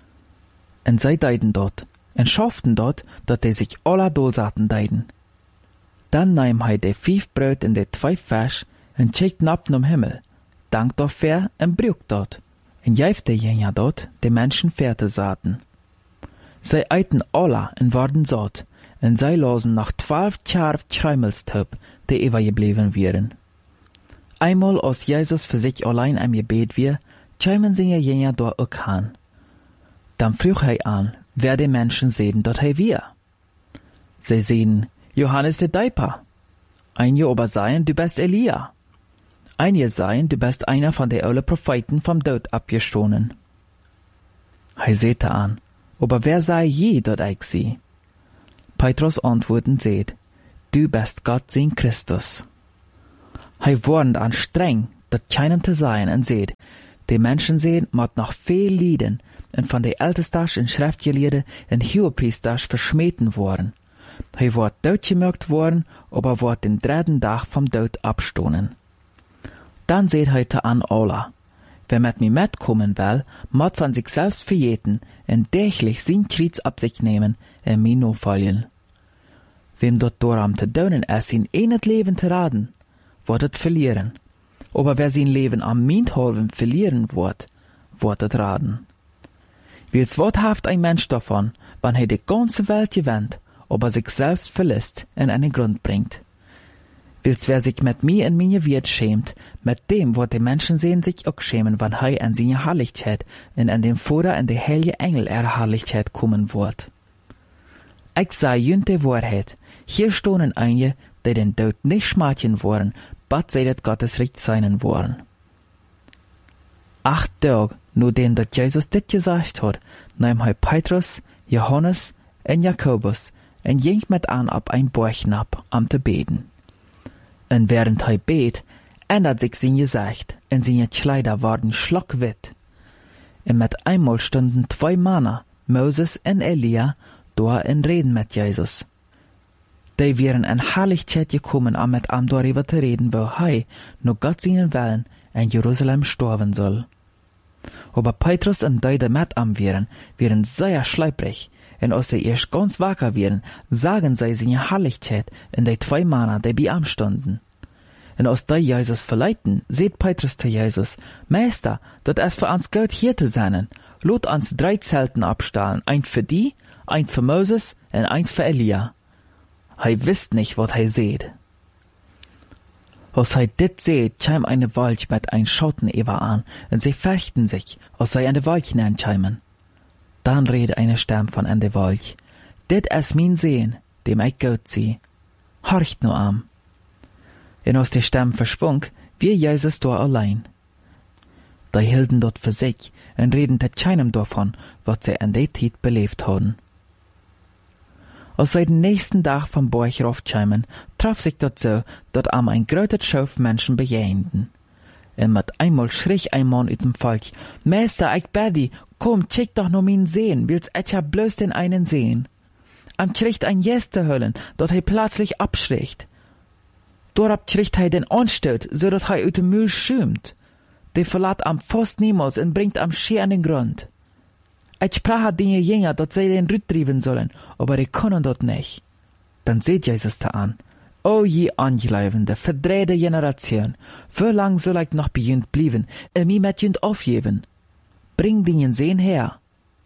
En zij deiden dort, en schafften dort, dat die sich alle Dolsaten deiden. Dann nahm hij de 5 Brot en de 2 Fisch, en schickten ab zum Himmel, dankt dafür en brück dort, en jäfte jener dort, de Menschen Fährte saten. Zij eiten alle en worden satt, en zij losen noch 12 Tjarf Schreimelstüb, die übergeblieben wären. Einmal als Jesus für sich allein am Gebet wir, kämen sie jener dort auch an. Dann frug hij an, wer die Menschen sehen, dat hij wir. Sie sehen, Johannes der Däuper. Einige aber seien, du bist Elia. Einige seien, du bist einer von den alle Propheten vom Tod abgestohlen. Hij sehte an, aber wer sei je, dat ich sie? Petrus antworten seht, du bist Gott sein Christus. Hij warnt an streng, dat keinem te sein en seht, die Menschen sehen, mat noch viel Lieden, en van de Ältesters en Schriftgeleerden en Hohepriesters verschmeten worden. Hij wordt doodgemerkt worden, aber wordt den dritten Dag vom Dood abstonen. Dan seht hij te an alla. Wer mit mir mitkommen will, moet van sich selbst verjeten en täglich sein Kreuz ab sich nehmen en mir nachfolgen. Wem dort doram te doen is, in het Leben te raden, wordt het verlieren. Aber wer sein Leben am Minthalven verlieren wird het raden. Wils worthaft ein Mensch davon, wann er die ganze Welt gewinnt, aber sich selbst verlässt en einen Grund bringt. Wils wer sich mit mir in meine Wert schämt, mit dem wird die Menschen sehen sich auch schämen, wann er an seine Herrlichkeit und an dem Vater und der heilige Engel ihrer Herrlichkeit kommen wird. Ich sage jünt die Wahrheit, hier stonen einige, die den Tod nicht schmatchen wollen, bat sie dat Gottes Recht sein wollen. 8 Tage, nachdem dat Jesus dit gesagt hat, nahm hij Petrus, Johannes en Jakobus en ging mit an ab ein Borchnab, am te beten. En während hij bet, ändert sich sein Gesicht, en seine Kleider waren schlockwit. En mit einmal stunden 2 Männer, Moses en Elia, da in Reden mit Jesus. Die wären in Herrlichkeit gekommen, um mit ihm darüber zu reden, wo er, nur Gott seinen Willen, in Jerusalem sterben soll. Aber Petrus und die, die mit ihm wären sehr schleiprig, und als sie erst ganz wacker wären, sagen sie seine Herrlichkeit in die 2 Männer, die bei ihm stunden. Und als die Jesus verleiten, seht Petrus zu Jesus, Meister, dat es für uns gut hier zu sein, lot uns 3 Zelten abstahlen, ein für die, ein für Moses und ein für Elia. Hij wisst nicht, wat hij seht. Als hij dit seht, chim eine Wolk mit ein Schatten über an, und sie fürchten sich, als sei eine Wolk hineincheimen. Dann redet eine Stimme von an der Wolk. Dit is mein Sehen, dem ich gut sieh. Horcht nur am. Und als die Stimme verschwunk, wie Jesus da allein. Die hielten dort für sich und reden te keinem davon, was sie an der Zeit belebt haben. Als sie den nächsten Tag vom Borch raufcheimen, traf sich dort so, dat am ein gröter Schauf Menschen bejähenden. Und mit einmal schrie ein Mann ut dem Volk, Meister, ich bedi, komm, check doch noch min Sehen, willst ich ja bloß den einen sehen. Am schricht ein Jester höllen, dat hij plötzlich abschricht. Dorab schricht hij den Anstöt, so dat hij ut dem Müll schümt. Der verlat am fast niemals und bringt am schier an den Grund. Ich sprach den Jünger, dat sie den Rüt trieben sollen, aber die können dort nicht. Dann seht Jesus da an. O je angeleivende, verdrehte Generation, wie lang soll ich noch bei jünd blieben, mich mit jünd aufgeben? Bring den Sehen her.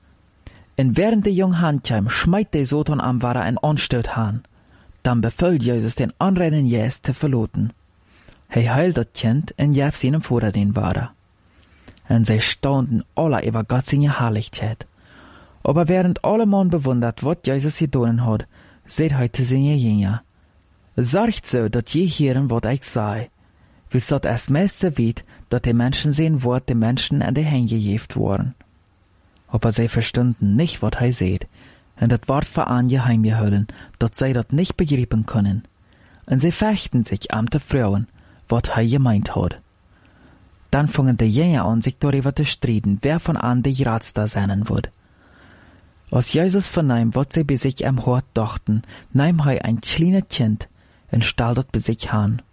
Und während der jungen Handcheim schmeit der Satan am Wara ein Anstöt han. Dann befiehlt Jesus den anderen Jes zu verloten. Er heilt das Kind und jaf seinem Vater den Wara. Und sie staunten alle über Gott seine Herrlichkeit. Aber während alle Mann bewundert, was Jesus getan hat, seht heute seine Jünger. Sorgt so, dat je hören, was ich sei. Wils dat erst meiste weit, dat die Menschen sehen, wat die Menschen an die Hände gejeft worden. Aber sie verstanden nicht, was er seht. Und dat ward für an geheim gehalten, dat sie dat nicht begreifen können. Und sie fechten sich am te Frauen, was er gemeint hat. Dann fingen die Jünger an, sich darüber zu streiten, wer von an die Ratster sein wird. Als Jesus vernahm, was sie bei sich am Hort dachten, nahm er ein kleines Kind und stellt das bei sich an.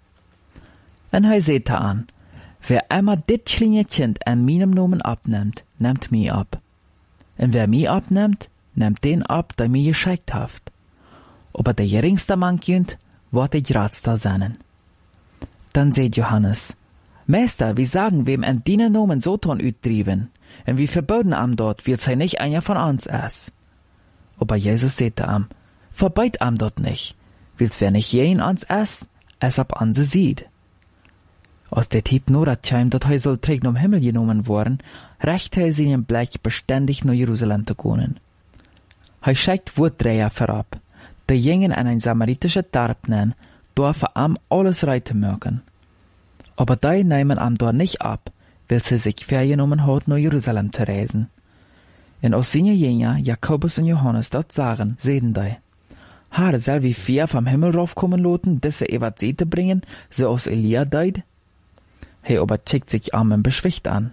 Und er sagte an, wer einmal dit kleine Kind an meinem Namen abnimmt, nimmt mich ab. Und wer mich abnimmt, nimmt den ab, der mich geschickt hat. Aber der geringste Mannkjünd wird die Ratster sein. Dann sagt Johannes, Meister, wie sagen wem an deinen Namen Satan uttrieben? Und wie verboten am dort, weil sei nicht einer von uns ist. Aber Jesus sagte am, verbeit am dort nicht, weil's wer nicht jeden ans ist, es ab an sie sieht. Aus der Tit nur dat Scheim, dat er soll trägt um Himmel genommen worden, recht er seinen Blick beständig nach Jerusalem zu gehen. Er schickt Wurtdreher vorab, die jingen an ein samaritische Tarp nennen, dürfen am alles reiten mögen. Aber die nehmen am dort nicht ab, weil sie sich vorgenommen hat, nach Jerusalem zu reisen. Und aus seine Jünger, Jakobus und Johannes, dort sagen, sehen die, Haar soll wie Feuer vom Himmel raufkommen loten, diese wat Seete bringen, so als Elia deid? Hey, aber checkt sich arm und beschwicht an.